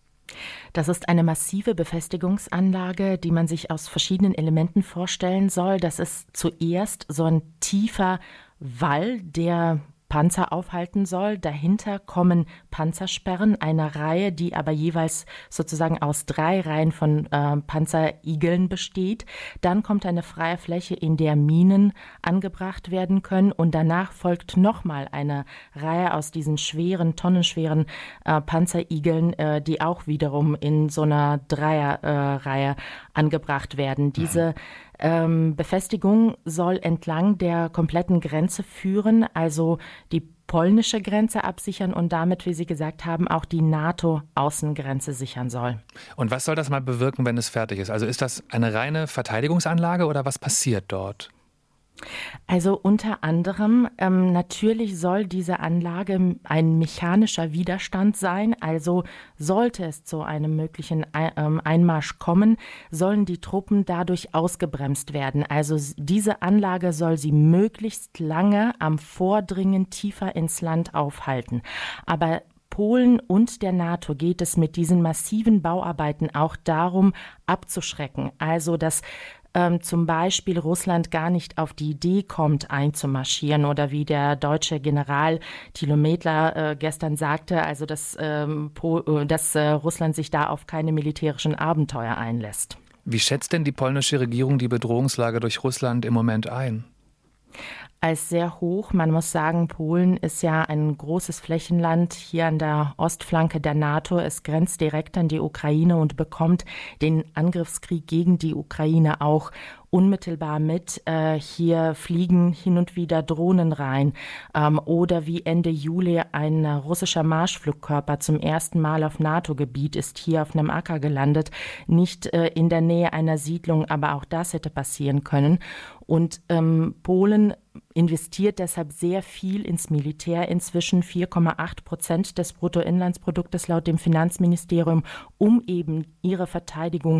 Das ist eine massive Befestigungsanlage, die man sich aus verschiedenen Elementen vorstellen soll. Das ist zuerst so ein tiefer Wall, der Panzer aufhalten soll. Dahinter kommen Panzersperren, eine Reihe, die aber jeweils sozusagen aus 3 Reihen von Panzerigeln besteht. Dann kommt eine freie Fläche, in der Minen angebracht werden können und danach folgt nochmal eine Reihe aus diesen schweren, tonnenschweren Panzerigeln, die auch wiederum in so einer Dreierreihe angebracht werden. Diese Befestigung soll entlang der kompletten Grenze führen, also die polnische Grenze absichern und damit, wie Sie gesagt haben, auch die NATO-Außengrenze sichern soll. Und was soll das mal bewirken, wenn es fertig ist? Also ist das eine reine Verteidigungsanlage oder was passiert dort? Also unter anderem, natürlich soll diese Anlage ein mechanischer Widerstand sein. Also sollte es zu einem möglichen Einmarsch kommen, sollen die Truppen dadurch ausgebremst werden. Also diese Anlage soll sie möglichst lange am Vordringen tiefer ins Land aufhalten. Aber Polen und der NATO geht es mit diesen massiven Bauarbeiten auch darum, abzuschrecken. Also dass zum Beispiel Russland gar nicht auf die Idee kommt, einzumarschieren oder wie der deutsche General Thilo Medler gestern sagte, also dass Russland sich da auf keine militärischen Abenteuer einlässt. Wie schätzt denn die polnische Regierung die Bedrohungslage durch Russland im Moment ein? Als sehr hoch. Man muss sagen, Polen ist ja ein großes Flächenland hier an der Ostflanke der NATO. Es grenzt direkt an die Ukraine und bekommt den Angriffskrieg gegen die Ukraine auch unmittelbar mit. Hier fliegen hin und wieder Drohnen rein. Oder wie Ende Juli ein russischer Marschflugkörper zum ersten Mal auf NATO-Gebiet ist hier auf einem Acker gelandet. Nicht in der Nähe einer Siedlung, aber auch das hätte passieren können. Und Polen investiert deshalb sehr viel ins Militär, inzwischen 4,8% des Bruttoinlandsproduktes laut dem Finanzministerium, um eben ihre Verteidigung,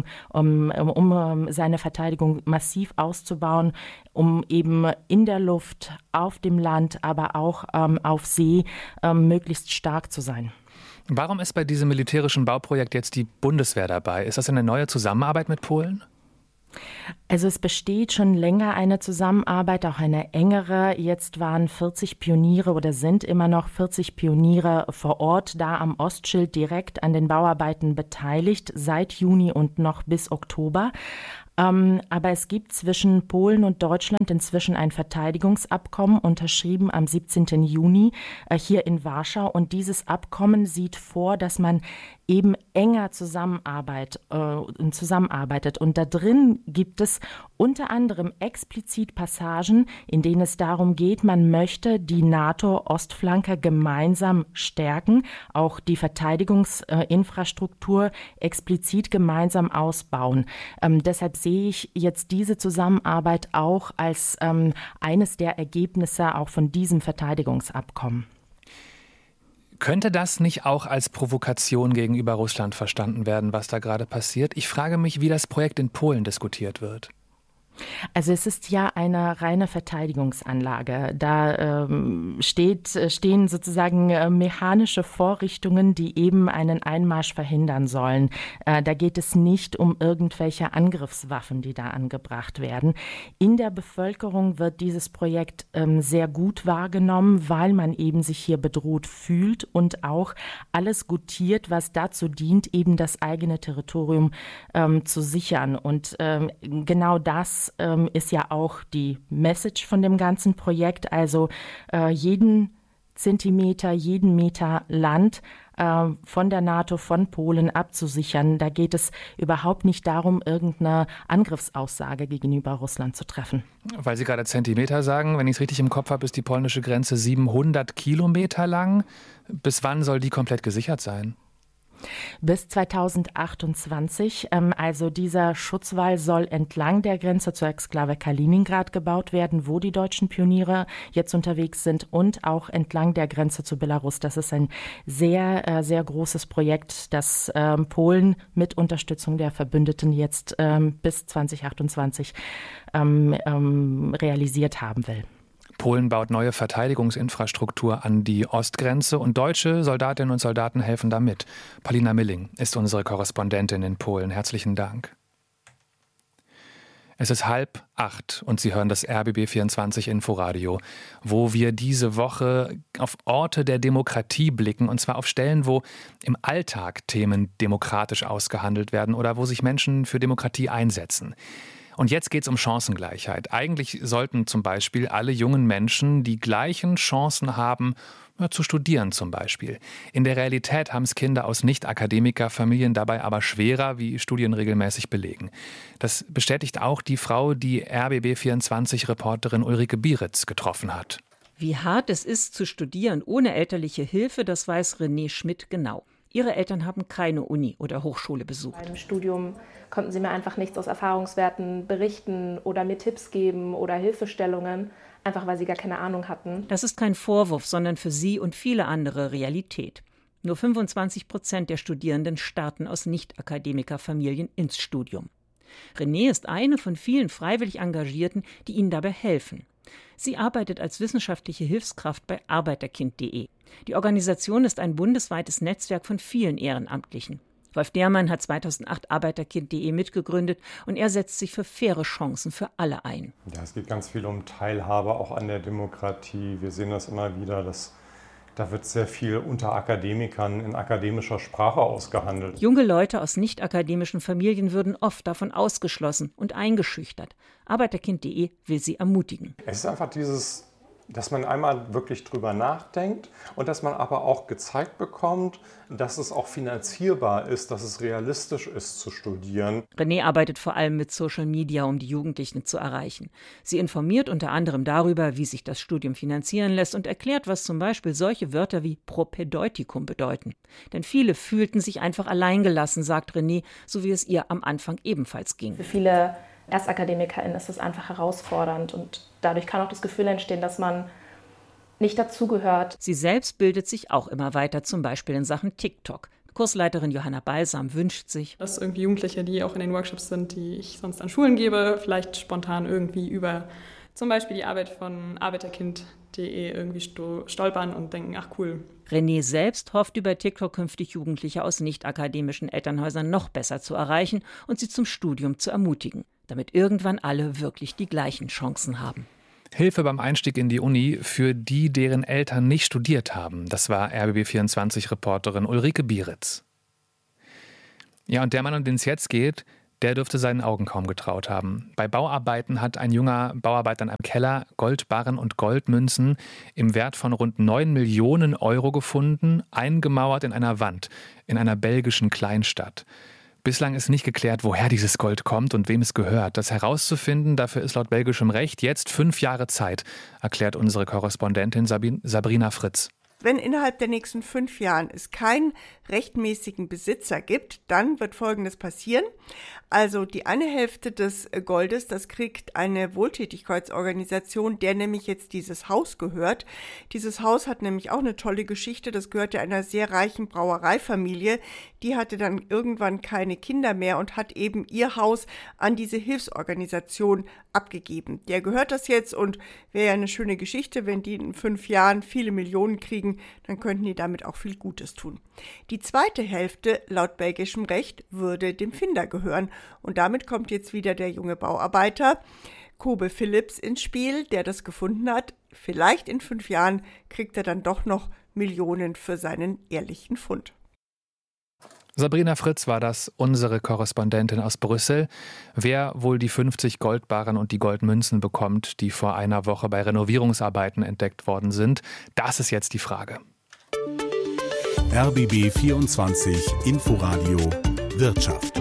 um seine Verteidigung massiv auszubauen, um eben in der Luft, auf dem Land, aber auch auf See möglichst stark zu sein. Warum ist bei diesem militärischen Bauprojekt jetzt die Bundeswehr dabei? Ist das eine neue Zusammenarbeit mit Polen? Also es besteht schon länger eine Zusammenarbeit, auch eine engere. Jetzt waren 40 Pioniere oder sind immer noch 40 Pioniere vor Ort da am Ostschild direkt an den Bauarbeiten beteiligt, seit Juni und noch bis Oktober. Aber es gibt zwischen Polen und Deutschland inzwischen ein Verteidigungsabkommen, unterschrieben am 17. Juni hier in Warschau. Und dieses Abkommen sieht vor, dass man eben enger zusammenarbeitet. Und da drin gibt es unter anderem explizit Passagen, in denen es darum geht, man möchte die NATO-Ostflanke gemeinsam stärken, auch die Verteidigungsinfrastruktur explizit gemeinsam ausbauen. Deshalb sehe ich jetzt diese Zusammenarbeit auch als eines der Ergebnisse auch von diesem Verteidigungsabkommen. Könnte das nicht auch als Provokation gegenüber Russland verstanden werden, was da gerade passiert? Ich frage mich, wie das Projekt in Polen diskutiert wird. Also es ist ja eine reine Verteidigungsanlage. Da stehen sozusagen mechanische Vorrichtungen, die eben einen Einmarsch verhindern sollen. Da geht es nicht um irgendwelche Angriffswaffen, die da angebracht werden. In der Bevölkerung wird dieses Projekt sehr gut wahrgenommen, weil man eben sich hier bedroht fühlt und auch alles gutiert, was dazu dient, eben das eigene Territorium zu sichern. Und genau das ist ja auch die Message von dem ganzen Projekt, also jeden Zentimeter, jeden Meter Land von der NATO, von Polen abzusichern. Da geht es überhaupt nicht darum, irgendeine Angriffsaussage gegenüber Russland zu treffen. Weil Sie gerade Zentimeter sagen, wenn ich es richtig im Kopf habe, ist die polnische Grenze 700 Kilometer lang. Bis wann soll die komplett gesichert sein? Bis 2028. Also dieser Schutzwall soll entlang der Grenze zur Exklave Kaliningrad gebaut werden, wo die deutschen Pioniere jetzt unterwegs sind, und auch entlang der Grenze zu Belarus. Das ist ein sehr, sehr großes Projekt, das Polen mit Unterstützung der Verbündeten jetzt bis 2028 realisiert haben will. Polen baut neue Verteidigungsinfrastruktur an die Ostgrenze und deutsche Soldatinnen und Soldaten helfen da mit. Paulina Milling ist unsere Korrespondentin in Polen. Herzlichen Dank. Es ist 7:30 und Sie hören das RBB24 Inforadio, wo wir diese Woche auf Orte der Demokratie blicken, und zwar auf Stellen, wo im Alltag Themen demokratisch ausgehandelt werden oder wo sich Menschen für Demokratie einsetzen. Und jetzt geht es um Chancengleichheit. Eigentlich sollten zum Beispiel alle jungen Menschen die gleichen Chancen haben, zu studieren zum Beispiel. In der Realität haben es Kinder aus Nicht-Akademiker-Familien dabei aber schwerer, wie Studien regelmäßig belegen. Das bestätigt auch die Frau, die RBB24-Reporterin Ulrike Bieritz getroffen hat. Wie hart es ist, zu studieren ohne elterliche Hilfe, das weiß René Schmidt genau. Ihre Eltern haben keine Uni oder Hochschule besucht. Beim Studium konnten sie mir einfach nichts aus Erfahrungswerten berichten oder mir Tipps geben oder Hilfestellungen, einfach weil sie gar keine Ahnung hatten. Das ist kein Vorwurf, sondern für sie und viele andere Realität. Nur 25% der Studierenden starten aus Nicht-Akademiker-Familien ins Studium. René ist eine von vielen freiwillig Engagierten, die ihnen dabei helfen. Sie arbeitet als wissenschaftliche Hilfskraft bei Arbeiterkind.de. Die Organisation ist ein bundesweites Netzwerk von vielen Ehrenamtlichen. Wolf Dehrmann hat 2008 Arbeiterkind.de mitgegründet und er setzt sich für faire Chancen für alle ein. Ja, es geht ganz viel um Teilhabe auch an der Demokratie. Wir sehen das immer wieder, da wird sehr viel unter Akademikern in akademischer Sprache ausgehandelt. Junge Leute aus nicht-akademischen Familien würden oft davon ausgeschlossen und eingeschüchtert. Arbeiterkind.de will sie ermutigen. Es ist einfach dass man einmal wirklich drüber nachdenkt und dass man aber auch gezeigt bekommt, dass es auch finanzierbar ist, dass es realistisch ist zu studieren. René arbeitet vor allem mit Social Media, um die Jugendlichen zu erreichen. Sie informiert unter anderem darüber, wie sich das Studium finanzieren lässt und erklärt, was zum Beispiel solche Wörter wie Propädeutikum bedeuten. Denn viele fühlten sich einfach alleingelassen, sagt René, so wie es ihr am Anfang ebenfalls ging. Für viele ErstakademikerInnen ist es einfach herausfordernd und dadurch kann auch das Gefühl entstehen, dass man nicht dazugehört. Sie selbst bildet sich auch immer weiter, zum Beispiel in Sachen TikTok. Kursleiterin Johanna Balsam wünscht sich, dass irgendwie Jugendliche, die auch in den Workshops sind, die ich sonst an Schulen gebe, vielleicht spontan irgendwie über zum Beispiel die Arbeit von arbeiterkind.de irgendwie stolpern und denken, ach cool. René selbst hofft über TikTok künftig Jugendliche aus nicht-akademischen Elternhäusern noch besser zu erreichen und sie zum Studium zu ermutigen, damit irgendwann alle wirklich die gleichen Chancen haben. Hilfe beim Einstieg in die Uni für die, deren Eltern nicht studiert haben. Das war RBB24-Reporterin Ulrike Bieritz. Ja, und der Mann, um den es jetzt geht, der dürfte seinen Augen kaum getraut haben. Bei Bauarbeiten hat ein junger Bauarbeiter in einem Keller Goldbarren und Goldmünzen im Wert von rund 9 Millionen Euro gefunden, eingemauert in einer Wand in einer belgischen Kleinstadt. Bislang ist nicht geklärt, woher dieses Gold kommt und wem es gehört. Das herauszufinden, dafür ist laut belgischem Recht jetzt 5 Jahre Zeit, erklärt unsere Korrespondentin Sabrina Fritz. Wenn innerhalb der nächsten 5 Jahren es keinen rechtmäßigen Besitzer gibt, dann wird Folgendes passieren. Also die eine Hälfte des Goldes, das kriegt eine Wohltätigkeitsorganisation, der nämlich jetzt dieses Haus gehört. Dieses Haus hat nämlich auch eine tolle Geschichte. Das gehörte einer sehr reichen Brauereifamilie. Die hatte dann irgendwann keine Kinder mehr und hat eben ihr Haus an diese Hilfsorganisation abgegeben. Der gehört das jetzt und wäre ja eine schöne Geschichte, wenn die in 5 Jahren viele Millionen kriegen, dann könnten die damit auch viel Gutes tun. Die zweite Hälfte, laut belgischem Recht, würde dem Finder gehören. Und damit kommt jetzt wieder der junge Bauarbeiter Kobe Philips ins Spiel, der das gefunden hat. Vielleicht in 5 Jahren kriegt er dann doch noch Millionen für seinen ehrlichen Fund. Sabrina Fritz war das, unsere Korrespondentin aus Brüssel. Wer wohl die 50 Goldbarren und die Goldmünzen bekommt, die vor einer Woche bei Renovierungsarbeiten entdeckt worden sind, das ist jetzt die Frage. RBB 24 Inforadio Wirtschaft.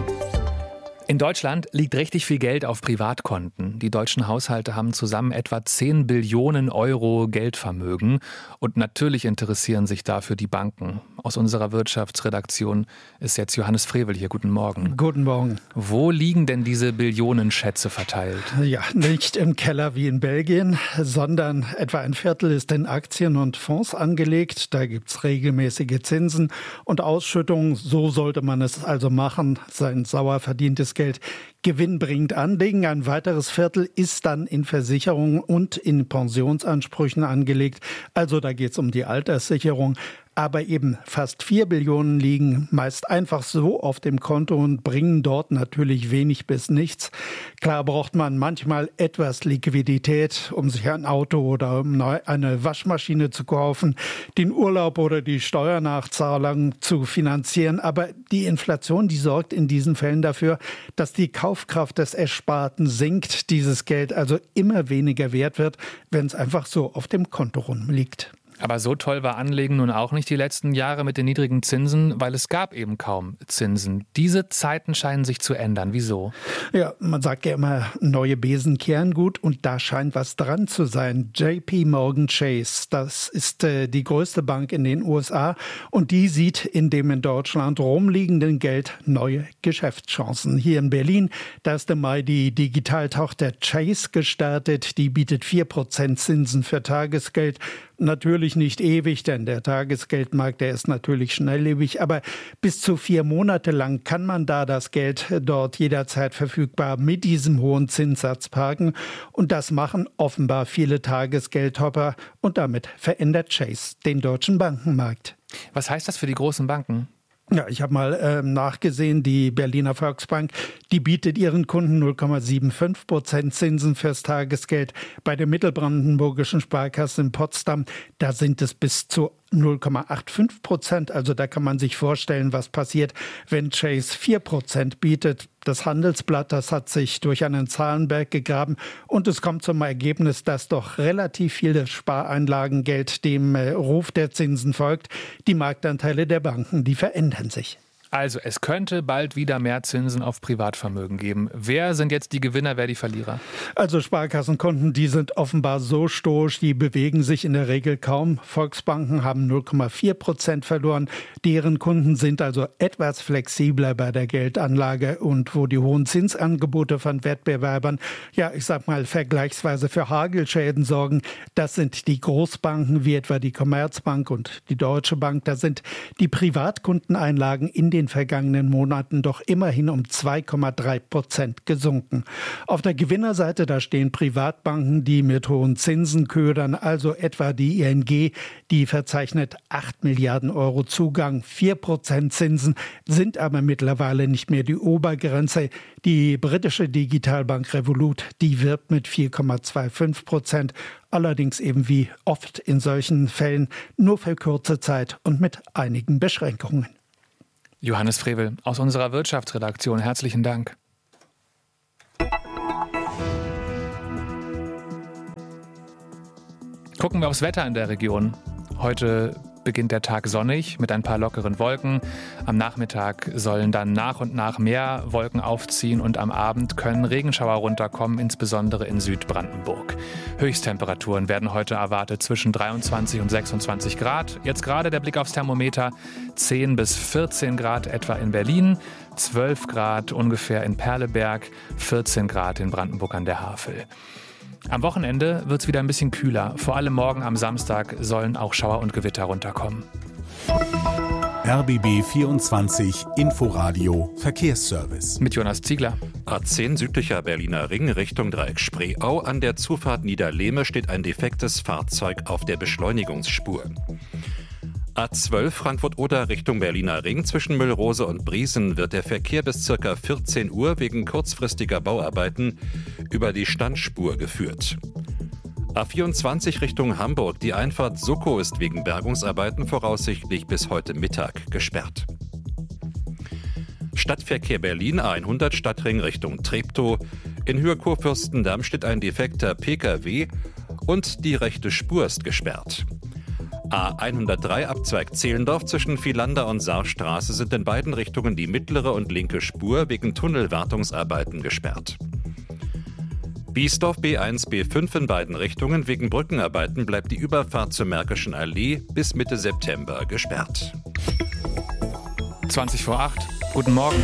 In Deutschland liegt richtig viel Geld auf Privatkonten. Die deutschen Haushalte haben zusammen etwa 10 Billionen Euro Geldvermögen. Und natürlich interessieren sich dafür die Banken. Aus unserer Wirtschaftsredaktion ist jetzt Johannes Frevel hier. Guten Morgen. Guten Morgen. Wo liegen denn diese Billionenschätze verteilt? Ja, nicht im Keller wie in Belgien, sondern etwa ein Viertel ist in Aktien und Fonds angelegt. Da gibt es regelmäßige Zinsen und Ausschüttungen. So sollte man es also machen, sein sauer verdientes Geld gewinnbringend anlegen. Ein weiteres Viertel ist dann in Versicherungen und in Pensionsansprüchen angelegt. Also da geht es um die Alterssicherung. Aber eben fast 4 Billionen liegen meist einfach so auf dem Konto und bringen dort natürlich wenig bis nichts. Klar braucht man manchmal etwas Liquidität, um sich ein Auto oder eine Waschmaschine zu kaufen, den Urlaub oder die Steuernachzahlung zu finanzieren. Aber die Inflation, die sorgt in diesen Fällen dafür, dass die Kaufkraft des Ersparten sinkt, dieses Geld also immer weniger wert wird, wenn es einfach so auf dem Konto rumliegt. Aber so toll war Anlegen nun auch nicht die letzten Jahre mit den niedrigen Zinsen, weil es gab eben kaum Zinsen. Diese Zeiten scheinen sich zu ändern. Wieso? Ja, man sagt ja immer, neue Besen kehren gut und da scheint was dran zu sein. JP Morgan Chase, das ist die größte Bank in den USA und die sieht in dem in Deutschland rumliegenden Geld neue Geschäftschancen. Hier in Berlin, da ist im Mai die Digitaltochter Chase gestartet. Die bietet 4% Zinsen für Tagesgeld. Natürlich nicht ewig, denn der Tagesgeldmarkt, der ist natürlich schnelllebig, aber bis zu 4 Monate lang kann man da das Geld dort jederzeit verfügbar mit diesem hohen Zinssatz parken und das machen offenbar viele Tagesgeldhopper und damit verändert Chase den deutschen Bankenmarkt. Was heißt das für die großen Banken? Ja, ich habe mal nachgesehen, die Berliner Volksbank, die bietet ihren Kunden 0,75% Zinsen fürs Tagesgeld. Bei der Mittelbrandenburgischen Sparkasse in Potsdam, da sind es bis zu 0,85%. Also da kann man sich vorstellen, was passiert, wenn Chase 4% bietet. Das Handelsblatt, das hat sich durch einen Zahlenberg gegraben und es kommt zum Ergebnis, dass doch relativ viel Spareinlagengeld dem Ruf der Zinsen folgt. Die Marktanteile der Banken, die verändern sich. Also, es könnte bald wieder mehr Zinsen auf Privatvermögen geben. Wer sind jetzt die Gewinner, wer die Verlierer? Also Sparkassenkonten, die sind offenbar so stoisch, die bewegen sich in der Regel kaum. Volksbanken haben 0,4% verloren. Deren Kunden sind also etwas flexibler bei der Geldanlage. Und wo die hohen Zinsangebote von Wettbewerbern, vergleichsweise für Hagelschäden sorgen, das sind die Großbanken wie etwa die Commerzbank und die Deutsche Bank. Da sind die Privatkundeneinlagen in den vergangenen Monaten doch immerhin um 2,3% gesunken. Auf der Gewinnerseite, da stehen Privatbanken, die mit hohen Zinsen ködern, also etwa die ING, die verzeichnet 8 Milliarden Euro Zugang. 4% Zinsen sind aber mittlerweile nicht mehr die Obergrenze. Die britische Digitalbank Revolut, die wirbt mit 4,25%, allerdings eben wie oft in solchen Fällen nur für kurze Zeit und mit einigen Beschränkungen. Johannes Frevel aus unserer Wirtschaftsredaktion, herzlichen Dank. Gucken wir aufs Wetter in der Region. Heute beginnt der Tag sonnig mit ein paar lockeren Wolken. Am Nachmittag sollen dann nach und nach mehr Wolken aufziehen und am Abend können Regenschauer runterkommen, insbesondere in Südbrandenburg. Höchsttemperaturen werden heute erwartet zwischen 23 und 26 Grad. Jetzt gerade der Blick aufs Thermometer, 10 bis 14 Grad etwa in Berlin, 12 Grad ungefähr in Perleberg, 14 Grad in Brandenburg an der Havel. Am Wochenende wird es wieder ein bisschen kühler. Vor allem morgen am Samstag sollen auch Schauer und Gewitter runterkommen. RBB 24 Inforadio Verkehrsservice. Mit Jonas Ziegler. A10 südlicher Berliner Ring Richtung Dreieck Spreeau. An der Zufahrt Niederlehme steht ein defektes Fahrzeug auf der Beschleunigungsspur. A12 Frankfurt-Oder Richtung Berliner Ring. Zwischen Müllrose und Briesen wird der Verkehr bis ca. 14 Uhr wegen kurzfristiger Bauarbeiten über die Standspur geführt. A24 Richtung Hamburg. Die Einfahrt Soko ist wegen Bergungsarbeiten voraussichtlich bis heute Mittag gesperrt. Stadtverkehr Berlin A100 Stadtring Richtung Treptow. In Höhe Kurfürstendamm steht ein defekter Pkw und die rechte Spur ist gesperrt. A103 Abzweig Zehlendorf zwischen Vielander und Saarstraße sind in beiden Richtungen die mittlere und linke Spur wegen Tunnelwartungsarbeiten gesperrt. Biesdorf B1, B5 in beiden Richtungen. Wegen Brückenarbeiten bleibt die Überfahrt zur Märkischen Allee bis Mitte September gesperrt. 20 vor 8. Guten Morgen.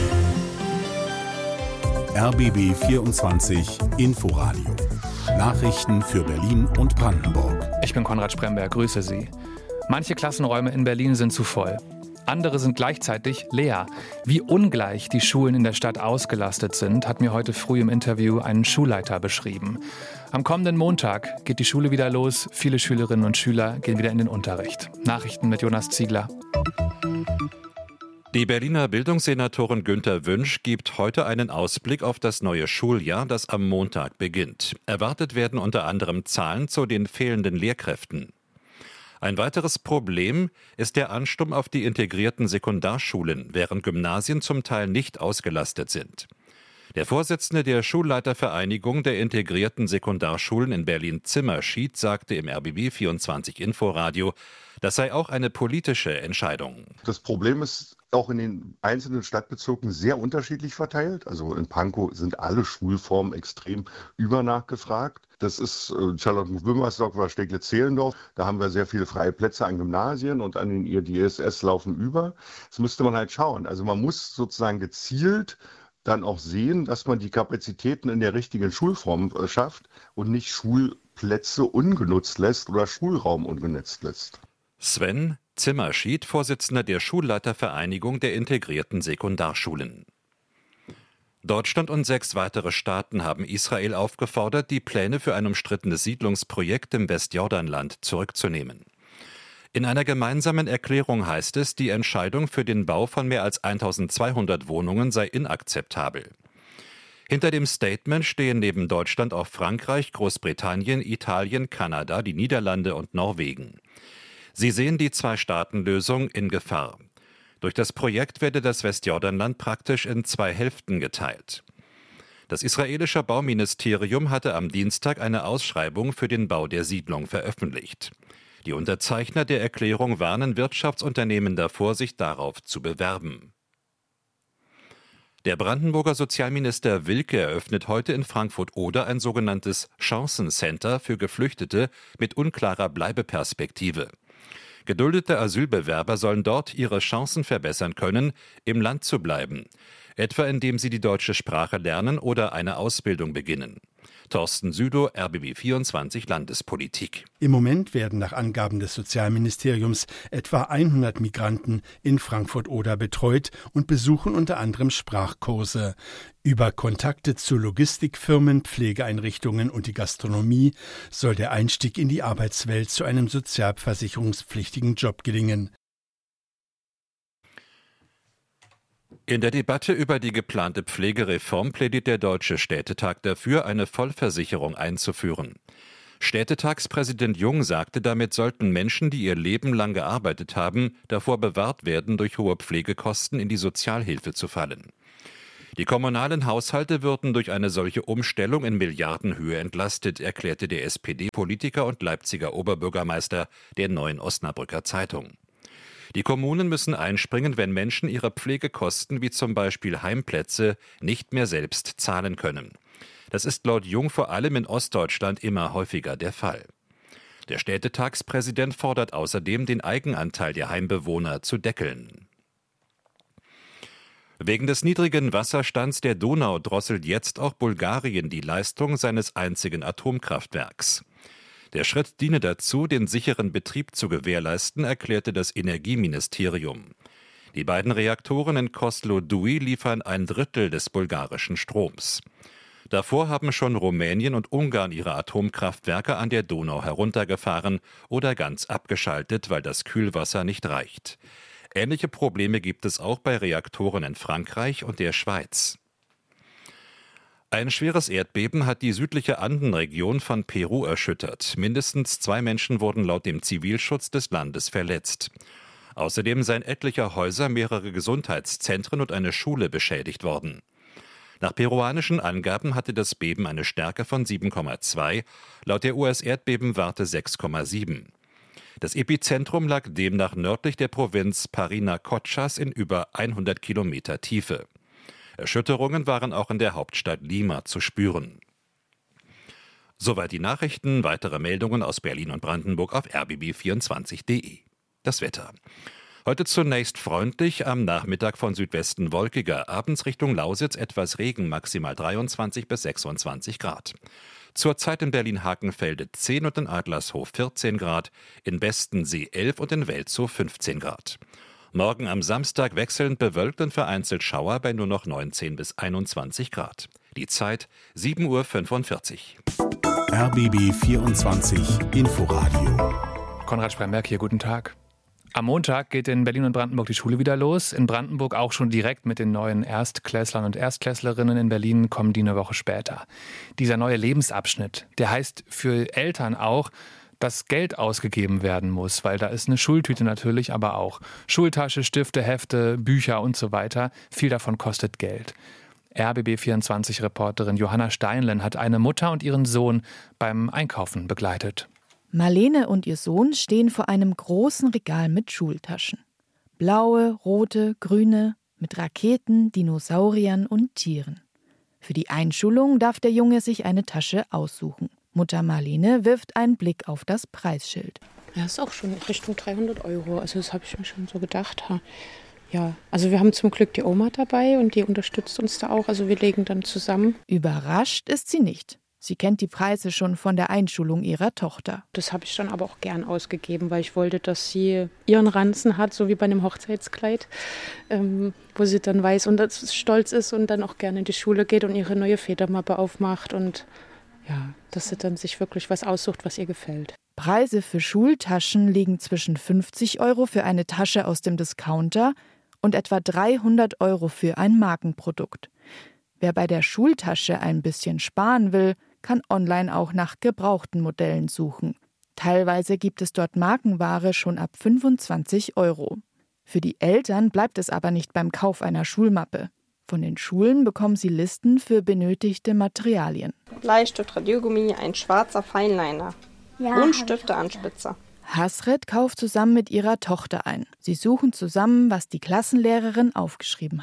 RBB 24 Inforadio. Nachrichten für Berlin und Brandenburg. Ich bin Konrad Spremberg, grüße Sie. Manche Klassenräume in Berlin sind zu voll. Andere sind gleichzeitig leer. Wie ungleich die Schulen in der Stadt ausgelastet sind, hat mir heute früh im Interview ein Schulleiter beschrieben. Am kommenden Montag geht die Schule wieder los. Viele Schülerinnen und Schüler gehen wieder in den Unterricht. Nachrichten mit Jonas Ziegler. Die Berliner Bildungssenatorin Günther Wünsch gibt heute einen Ausblick auf das neue Schuljahr, das am Montag beginnt. Erwartet werden unter anderem Zahlen zu den fehlenden Lehrkräften. Ein weiteres Problem ist der Ansturm auf die integrierten Sekundarschulen, während Gymnasien zum Teil nicht ausgelastet sind. Der Vorsitzende der Schulleitervereinigung der integrierten Sekundarschulen in Berlin Zimmerschied sagte im RBB 24 Inforadio, das sei auch eine politische Entscheidung. Das Problem ist auch in den einzelnen Stadtbezirken sehr unterschiedlich verteilt. Also in Pankow sind alle Schulformen extrem übernachgefragt. Das ist Charlottenburg-Wilmersdorf oder Steglitz-Zehlendorf. Da haben wir sehr viele freie Plätze an Gymnasien und an den IDSS laufen über. Das müsste man halt schauen. Also man muss sozusagen gezielt dann auch sehen, dass man die Kapazitäten in der richtigen Schulform schafft und nicht Schulplätze ungenutzt lässt oder Schulraum ungenutzt lässt. Sven Zimmerschied, Vorsitzender der Schulleitervereinigung der integrierten Sekundarschulen. Deutschland und 6 weitere Staaten haben Israel aufgefordert, die Pläne für ein umstrittenes Siedlungsprojekt im Westjordanland zurückzunehmen. In einer gemeinsamen Erklärung heißt es, die Entscheidung für den Bau von mehr als 1200 Wohnungen sei inakzeptabel. Hinter dem Statement stehen neben Deutschland auch Frankreich, Großbritannien, Italien, Kanada, die Niederlande und Norwegen. Sie sehen die Zwei-Staaten-Lösung in Gefahr. Durch das Projekt werde das Westjordanland praktisch in 2 Hälften geteilt. Das israelische Bauministerium hatte am Dienstag eine Ausschreibung für den Bau der Siedlung veröffentlicht. Die Unterzeichner der Erklärung warnen Wirtschaftsunternehmen davor, sich darauf zu bewerben. Der Brandenburger Sozialminister Wilke eröffnet heute in Frankfurt-Oder ein sogenanntes Chancencenter für Geflüchtete mit unklarer Bleibeperspektive. Geduldete Asylbewerber sollen dort ihre Chancen verbessern können, im Land zu bleiben, etwa indem sie die deutsche Sprache lernen oder eine Ausbildung beginnen. Thorsten Südow, RBB 24 Landespolitik. Im Moment werden nach Angaben des Sozialministeriums etwa 100 Migranten in Frankfurt-Oder betreut und besuchen unter anderem Sprachkurse. Über Kontakte zu Logistikfirmen, Pflegeeinrichtungen und die Gastronomie soll der Einstieg in die Arbeitswelt zu einem sozialversicherungspflichtigen Job gelingen. In der Debatte über die geplante Pflegereform plädiert der Deutsche Städtetag dafür, eine Vollversicherung einzuführen. Städtetagspräsident Jung sagte, damit sollten Menschen, die ihr Leben lang gearbeitet haben, davor bewahrt werden, durch hohe Pflegekosten in die Sozialhilfe zu fallen. Die kommunalen Haushalte würden durch eine solche Umstellung in Milliardenhöhe entlastet, erklärte der SPD-Politiker und Leipziger Oberbürgermeister der Neuen Osnabrücker Zeitung. Die Kommunen müssen einspringen, wenn Menschen ihre Pflegekosten wie zum Beispiel Heimplätze nicht mehr selbst zahlen können. Das ist laut Jung vor allem in Ostdeutschland immer häufiger der Fall. Der Städtetagspräsident fordert außerdem, den Eigenanteil der Heimbewohner zu deckeln. Wegen des niedrigen Wasserstands der Donau drosselt jetzt auch Bulgarien die Leistung seines einzigen Atomkraftwerks. Der Schritt diene dazu, den sicheren Betrieb zu gewährleisten, erklärte das Energieministerium. Die beiden Reaktoren in Kozloduy liefern 1/3 des bulgarischen Stroms. Davor haben schon Rumänien und Ungarn ihre Atomkraftwerke an der Donau heruntergefahren oder ganz abgeschaltet, weil das Kühlwasser nicht reicht. Ähnliche Probleme gibt es auch bei Reaktoren in Frankreich und der Schweiz. Ein schweres Erdbeben hat die südliche Andenregion von Peru erschüttert. Mindestens 2 Menschen wurden laut dem Zivilschutz des Landes verletzt. Außerdem seien etliche Häuser, mehrere Gesundheitszentren und eine Schule beschädigt worden. Nach peruanischen Angaben hatte das Beben eine Stärke von 7,2, laut der US-Erdbebenwarte 6,7. Das Epizentrum lag demnach nördlich der Provinz Parinacotchas in über 100 Kilometer Tiefe. Erschütterungen waren auch in der Hauptstadt Lima zu spüren. Soweit die Nachrichten. Weitere Meldungen aus Berlin und Brandenburg auf rbb24.de. Das Wetter. Heute zunächst freundlich, am Nachmittag von Südwesten wolkiger, abends Richtung Lausitz etwas Regen, maximal 23 bis 26 Grad. Zurzeit in Berlin-Hakenfelde 10 und in Adlershof 14 Grad, in Bestensee 11 und in Welzow 15 Grad. Morgen am Samstag wechselnd bewölkt und vereinzelt Schauer bei nur noch 19 bis 21 Grad. Die Zeit 7:45 Uhr. RBB 24 Inforadio. Konrad Spremberg hier, guten Tag. Am Montag geht in Berlin und Brandenburg die Schule wieder los. In Brandenburg auch schon direkt mit den neuen Erstklässlern und Erstklässlerinnen. In Berlin kommen die eine Woche später. Dieser neue Lebensabschnitt, der heißt für Eltern auch, dass Geld ausgegeben werden muss, weil da ist eine Schultüte natürlich, aber auch Schultasche, Stifte, Hefte, Bücher und so weiter. Viel davon kostet Geld. RBB24-Reporterin Johanna Steinlen hat eine Mutter und ihren Sohn beim Einkaufen begleitet. Marlene und ihr Sohn stehen vor einem großen Regal mit Schultaschen. Blaue, rote, grüne, mit Raketen, Dinosauriern und Tieren. Für die Einschulung darf der Junge sich eine Tasche aussuchen. Mutter Marlene wirft einen Blick auf das Preisschild. Ja, ist auch schon Richtung 300 €. Also das habe ich mir schon so gedacht. Ja, also wir haben zum Glück die Oma dabei und die unterstützt uns da auch. Also wir legen dann zusammen. Überrascht ist sie nicht. Sie kennt die Preise schon von der Einschulung ihrer Tochter. Das habe ich dann aber auch gern ausgegeben, weil ich wollte, dass sie ihren Ranzen hat, so wie bei einem Hochzeitskleid, wo sie dann weiß und stolz ist und dann auch gerne in die Schule geht und ihre neue Federmappe aufmacht und ja, dass sie dann sich wirklich was aussucht, was ihr gefällt. Preise für Schultaschen liegen zwischen 50 € für eine Tasche aus dem Discounter und etwa 300 € für ein Markenprodukt. Wer bei der Schultasche ein bisschen sparen will, kann online auch nach gebrauchten Modellen suchen. Teilweise gibt es dort Markenware schon ab 25 €. Für die Eltern bleibt es aber nicht beim Kauf einer Schulmappe. Von den Schulen bekommen sie Listen für benötigte Materialien. Bleistift, Radiergummi, ein schwarzer Feinliner und Stifteanspitzer. Hasret kauft zusammen mit ihrer Tochter ein. Sie suchen zusammen, was die Klassenlehrerin aufgeschrieben hat.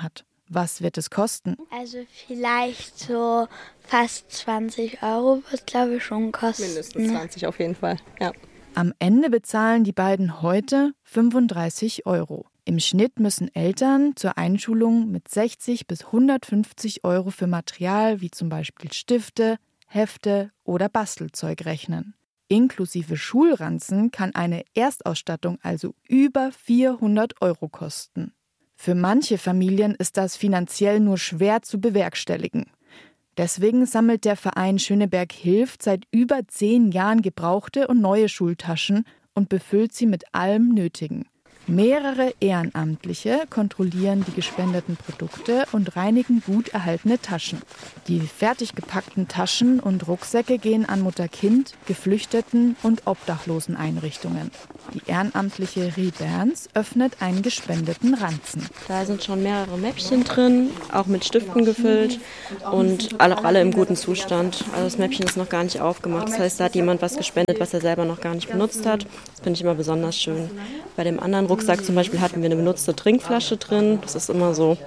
Was wird es kosten? Also vielleicht so fast 20 € wird es, glaube ich, schon kosten. Mindestens 20 auf jeden Fall, ja. Am Ende bezahlen die beiden heute 35 €. Im Schnitt müssen Eltern zur Einschulung mit 60 bis 150 € für Material wie zum Beispiel Stifte, Hefte oder Bastelzeug rechnen. Inklusive Schulranzen kann eine Erstausstattung also über 400 € kosten. Für manche Familien ist das finanziell nur schwer zu bewerkstelligen. Deswegen sammelt der Verein Schöneberg hilft seit über 10 Jahren gebrauchte und neue Schultaschen und befüllt sie mit allem Nötigen. Mehrere Ehrenamtliche kontrollieren die gespendeten Produkte und reinigen gut erhaltene Taschen. Die fertig gepackten Taschen und Rucksäcke gehen an Mutter-Kind, Geflüchteten und Obdachloseneinrichtungen. Die ehrenamtliche Rie Berns öffnet einen gespendeten Ranzen. Da sind schon mehrere Mäppchen drin, auch mit Stiften gefüllt und alle im guten Zustand. Also das Mäppchen ist noch gar nicht aufgemacht. Das heißt, da hat jemand was gespendet, was er selber noch gar nicht benutzt hat. Das finde ich immer besonders schön. Bei dem anderen Rucksack zum Beispiel hatten wir eine benutzte Trinkflasche drin. Das ist immer so,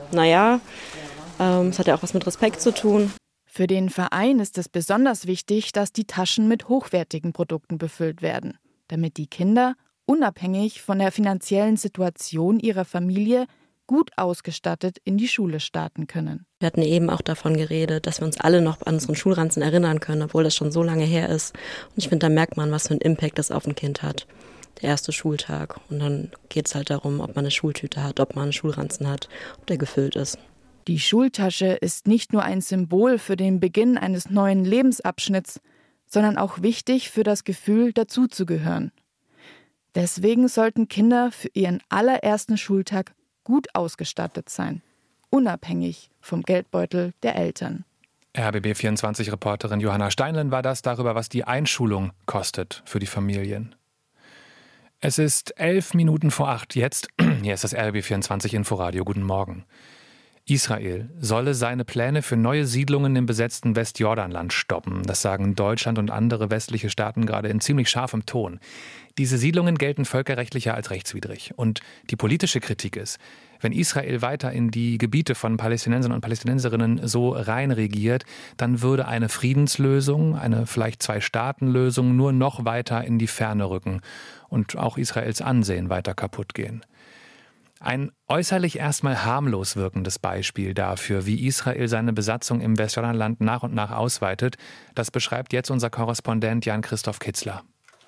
es hat ja auch was mit Respekt zu tun. Für den Verein ist es besonders wichtig, dass die Taschen mit hochwertigen Produkten befüllt werden, damit die Kinder, unabhängig von der finanziellen Situation ihrer Familie, gut ausgestattet in die Schule starten können. Wir hatten eben auch davon geredet, dass wir uns alle noch an unseren Schulranzen erinnern können, obwohl das schon so lange her ist. Und ich finde, da merkt man, was für einen Impact das auf ein Kind hat. Der erste Schultag. Und dann geht es halt darum, ob man eine Schultüte hat, ob man einen Schulranzen hat, ob der gefüllt ist. Die Schultasche ist nicht nur ein Symbol für den Beginn eines neuen Lebensabschnitts, sondern auch wichtig für das Gefühl, dazuzugehören. Deswegen sollten Kinder für ihren allerersten Schultag gut ausgestattet sein, unabhängig vom Geldbeutel der Eltern. RBB24-Reporterin Johanna Steinlen war das darüber, was die Einschulung kostet für die Familien. Es ist 11 Minuten vor 8 jetzt. Hier ist das RBB24 Inforadio. Guten Morgen. Israel solle seine Pläne für neue Siedlungen im besetzten Westjordanland stoppen. Das sagen Deutschland und andere westliche Staaten gerade in ziemlich scharfem Ton. Diese Siedlungen gelten völkerrechtlicher als rechtswidrig. Und die politische Kritik ist, wenn Israel weiter in die Gebiete von Palästinensern und Palästinenserinnen so rein regiert, dann würde eine Friedenslösung, eine vielleicht Zwei-Staaten-Lösung nur noch weiter in die Ferne rücken und auch Israels Ansehen weiter kaputt gehen. Ein äußerlich erstmal harmlos wirkendes Beispiel dafür, wie Israel seine Besatzung im Westjordanland nach und nach ausweitet, das beschreibt jetzt unser Korrespondent Jan-Christoph Kitzler.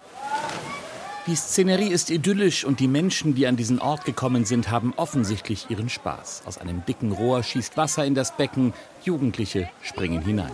Die Szenerie ist idyllisch und die Menschen, die an diesen Ort gekommen sind, haben offensichtlich ihren Spaß. Aus einem dicken Rohr schießt Wasser in das Becken, Jugendliche springen hinein.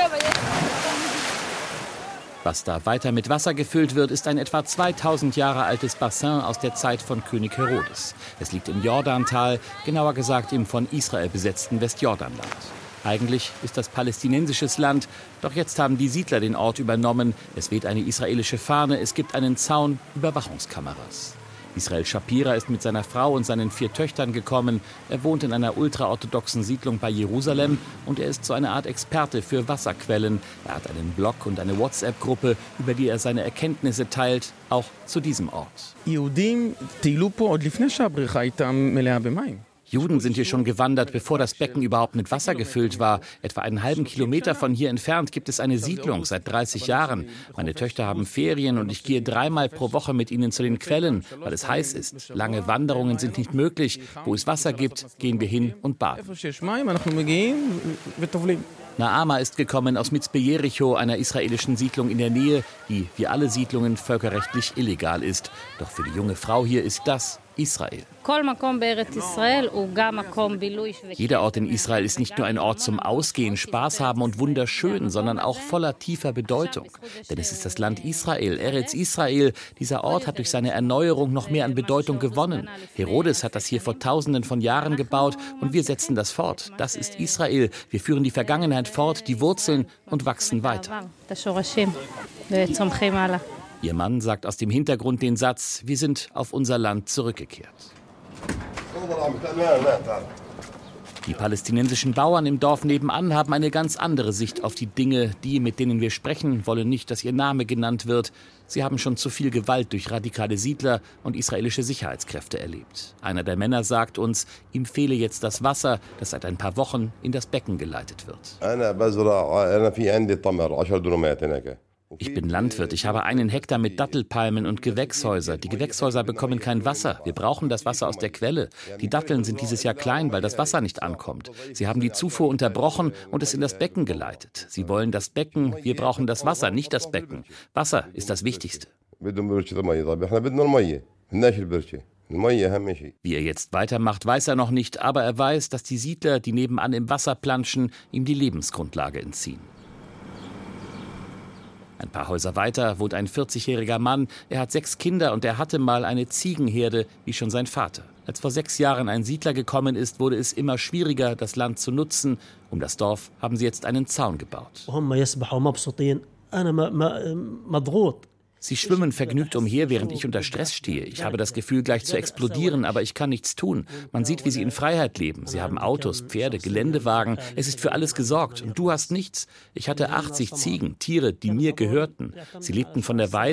Was da weiter mit Wasser gefüllt wird, ist ein etwa 2000 Jahre altes Bassin aus der Zeit von König Herodes. Es liegt im Jordantal, genauer gesagt im von Israel besetzten Westjordanland. Eigentlich ist das palästinensisches Land, doch jetzt haben die Siedler den Ort übernommen. Es weht eine israelische Fahne, es gibt einen Zaun, Überwachungskameras. Israel Shapira ist mit seiner Frau und seinen 4 Töchtern gekommen. Er wohnt in einer ultraorthodoxen Siedlung bei Jerusalem und er ist so eine Art Experte für Wasserquellen. Er hat einen Blog und eine WhatsApp-Gruppe, über die er seine Erkenntnisse teilt, auch zu diesem Ort. Juden sind hier schon gewandert, bevor das Becken überhaupt mit Wasser gefüllt war. Etwa einen halben Kilometer von hier entfernt gibt es eine Siedlung seit 30 Jahren. Meine Töchter haben Ferien und ich gehe 3-mal pro Woche mit ihnen zu den Quellen, weil es heiß ist. Lange Wanderungen sind nicht möglich. Wo es Wasser gibt, gehen wir hin und baden. Naama ist gekommen aus Mitzpe Jericho, einer israelischen Jesiedlung in der Nähe, die wie alle Siedlungen völkerrechtlich illegal ist. Doch für die junge Frau hier ist das Israel. Jeder Ort in Israel ist nicht nur ein Ort zum Ausgehen, Spaß haben und wunderschön, sondern auch voller tiefer Bedeutung. Denn es ist das Land Israel, Eretz Israel. Dieser Ort hat durch seine Erneuerung noch mehr an Bedeutung gewonnen. Herodes hat das hier vor Tausenden von Jahren gebaut und wir setzen das fort. Das ist Israel. Wir führen die Vergangenheit fort, die Wurzeln und wachsen weiter. Ihr Mann sagt aus dem Hintergrund den Satz: Wir sind auf unser Land zurückgekehrt. Die palästinensischen Bauern im Dorf nebenan haben eine ganz andere Sicht auf die Dinge. Die, mit denen wir sprechen, wollen nicht, dass ihr Name genannt wird. Sie haben schon zu viel Gewalt durch radikale Siedler und israelische Sicherheitskräfte erlebt. Einer der Männer sagt uns, ihm fehle jetzt das Wasser, das seit ein paar Wochen in das Becken geleitet wird. Ich bin Landwirt. Ich habe 1 Hektar mit Dattelpalmen und Gewächshäuser. Die Gewächshäuser bekommen kein Wasser. Wir brauchen das Wasser aus der Quelle. Die Datteln sind dieses Jahr klein, weil das Wasser nicht ankommt. Sie haben die Zufuhr unterbrochen und es in das Becken geleitet. Sie wollen das Becken, wir brauchen das Wasser, nicht das Becken. Wasser ist das Wichtigste. Wie er jetzt weitermacht, weiß er noch nicht, aber er weiß, dass die Siedler, die nebenan im Wasser planschen, ihm die Lebensgrundlage entziehen. Ein paar Häuser weiter wohnt ein 40-jähriger Mann. Er hat 6 Kinder und er hatte mal eine Ziegenherde, wie schon sein Vater. Als vor 6 Jahren ein Siedler gekommen ist, wurde es immer schwieriger, das Land zu nutzen. Um das Dorf haben sie jetzt einen Zaun gebaut. Sie schwimmen vergnügt umher, während ich unter Stress stehe. Ich habe das Gefühl, gleich zu explodieren, aber ich kann nichts tun. Man sieht, wie sie in Freiheit leben. Sie haben Autos, Pferde, Geländewagen. Es ist für alles gesorgt. Und du hast nichts. Ich hatte 80 Ziegen, Tiere, die mir gehörten. Sie lebten von der Weide.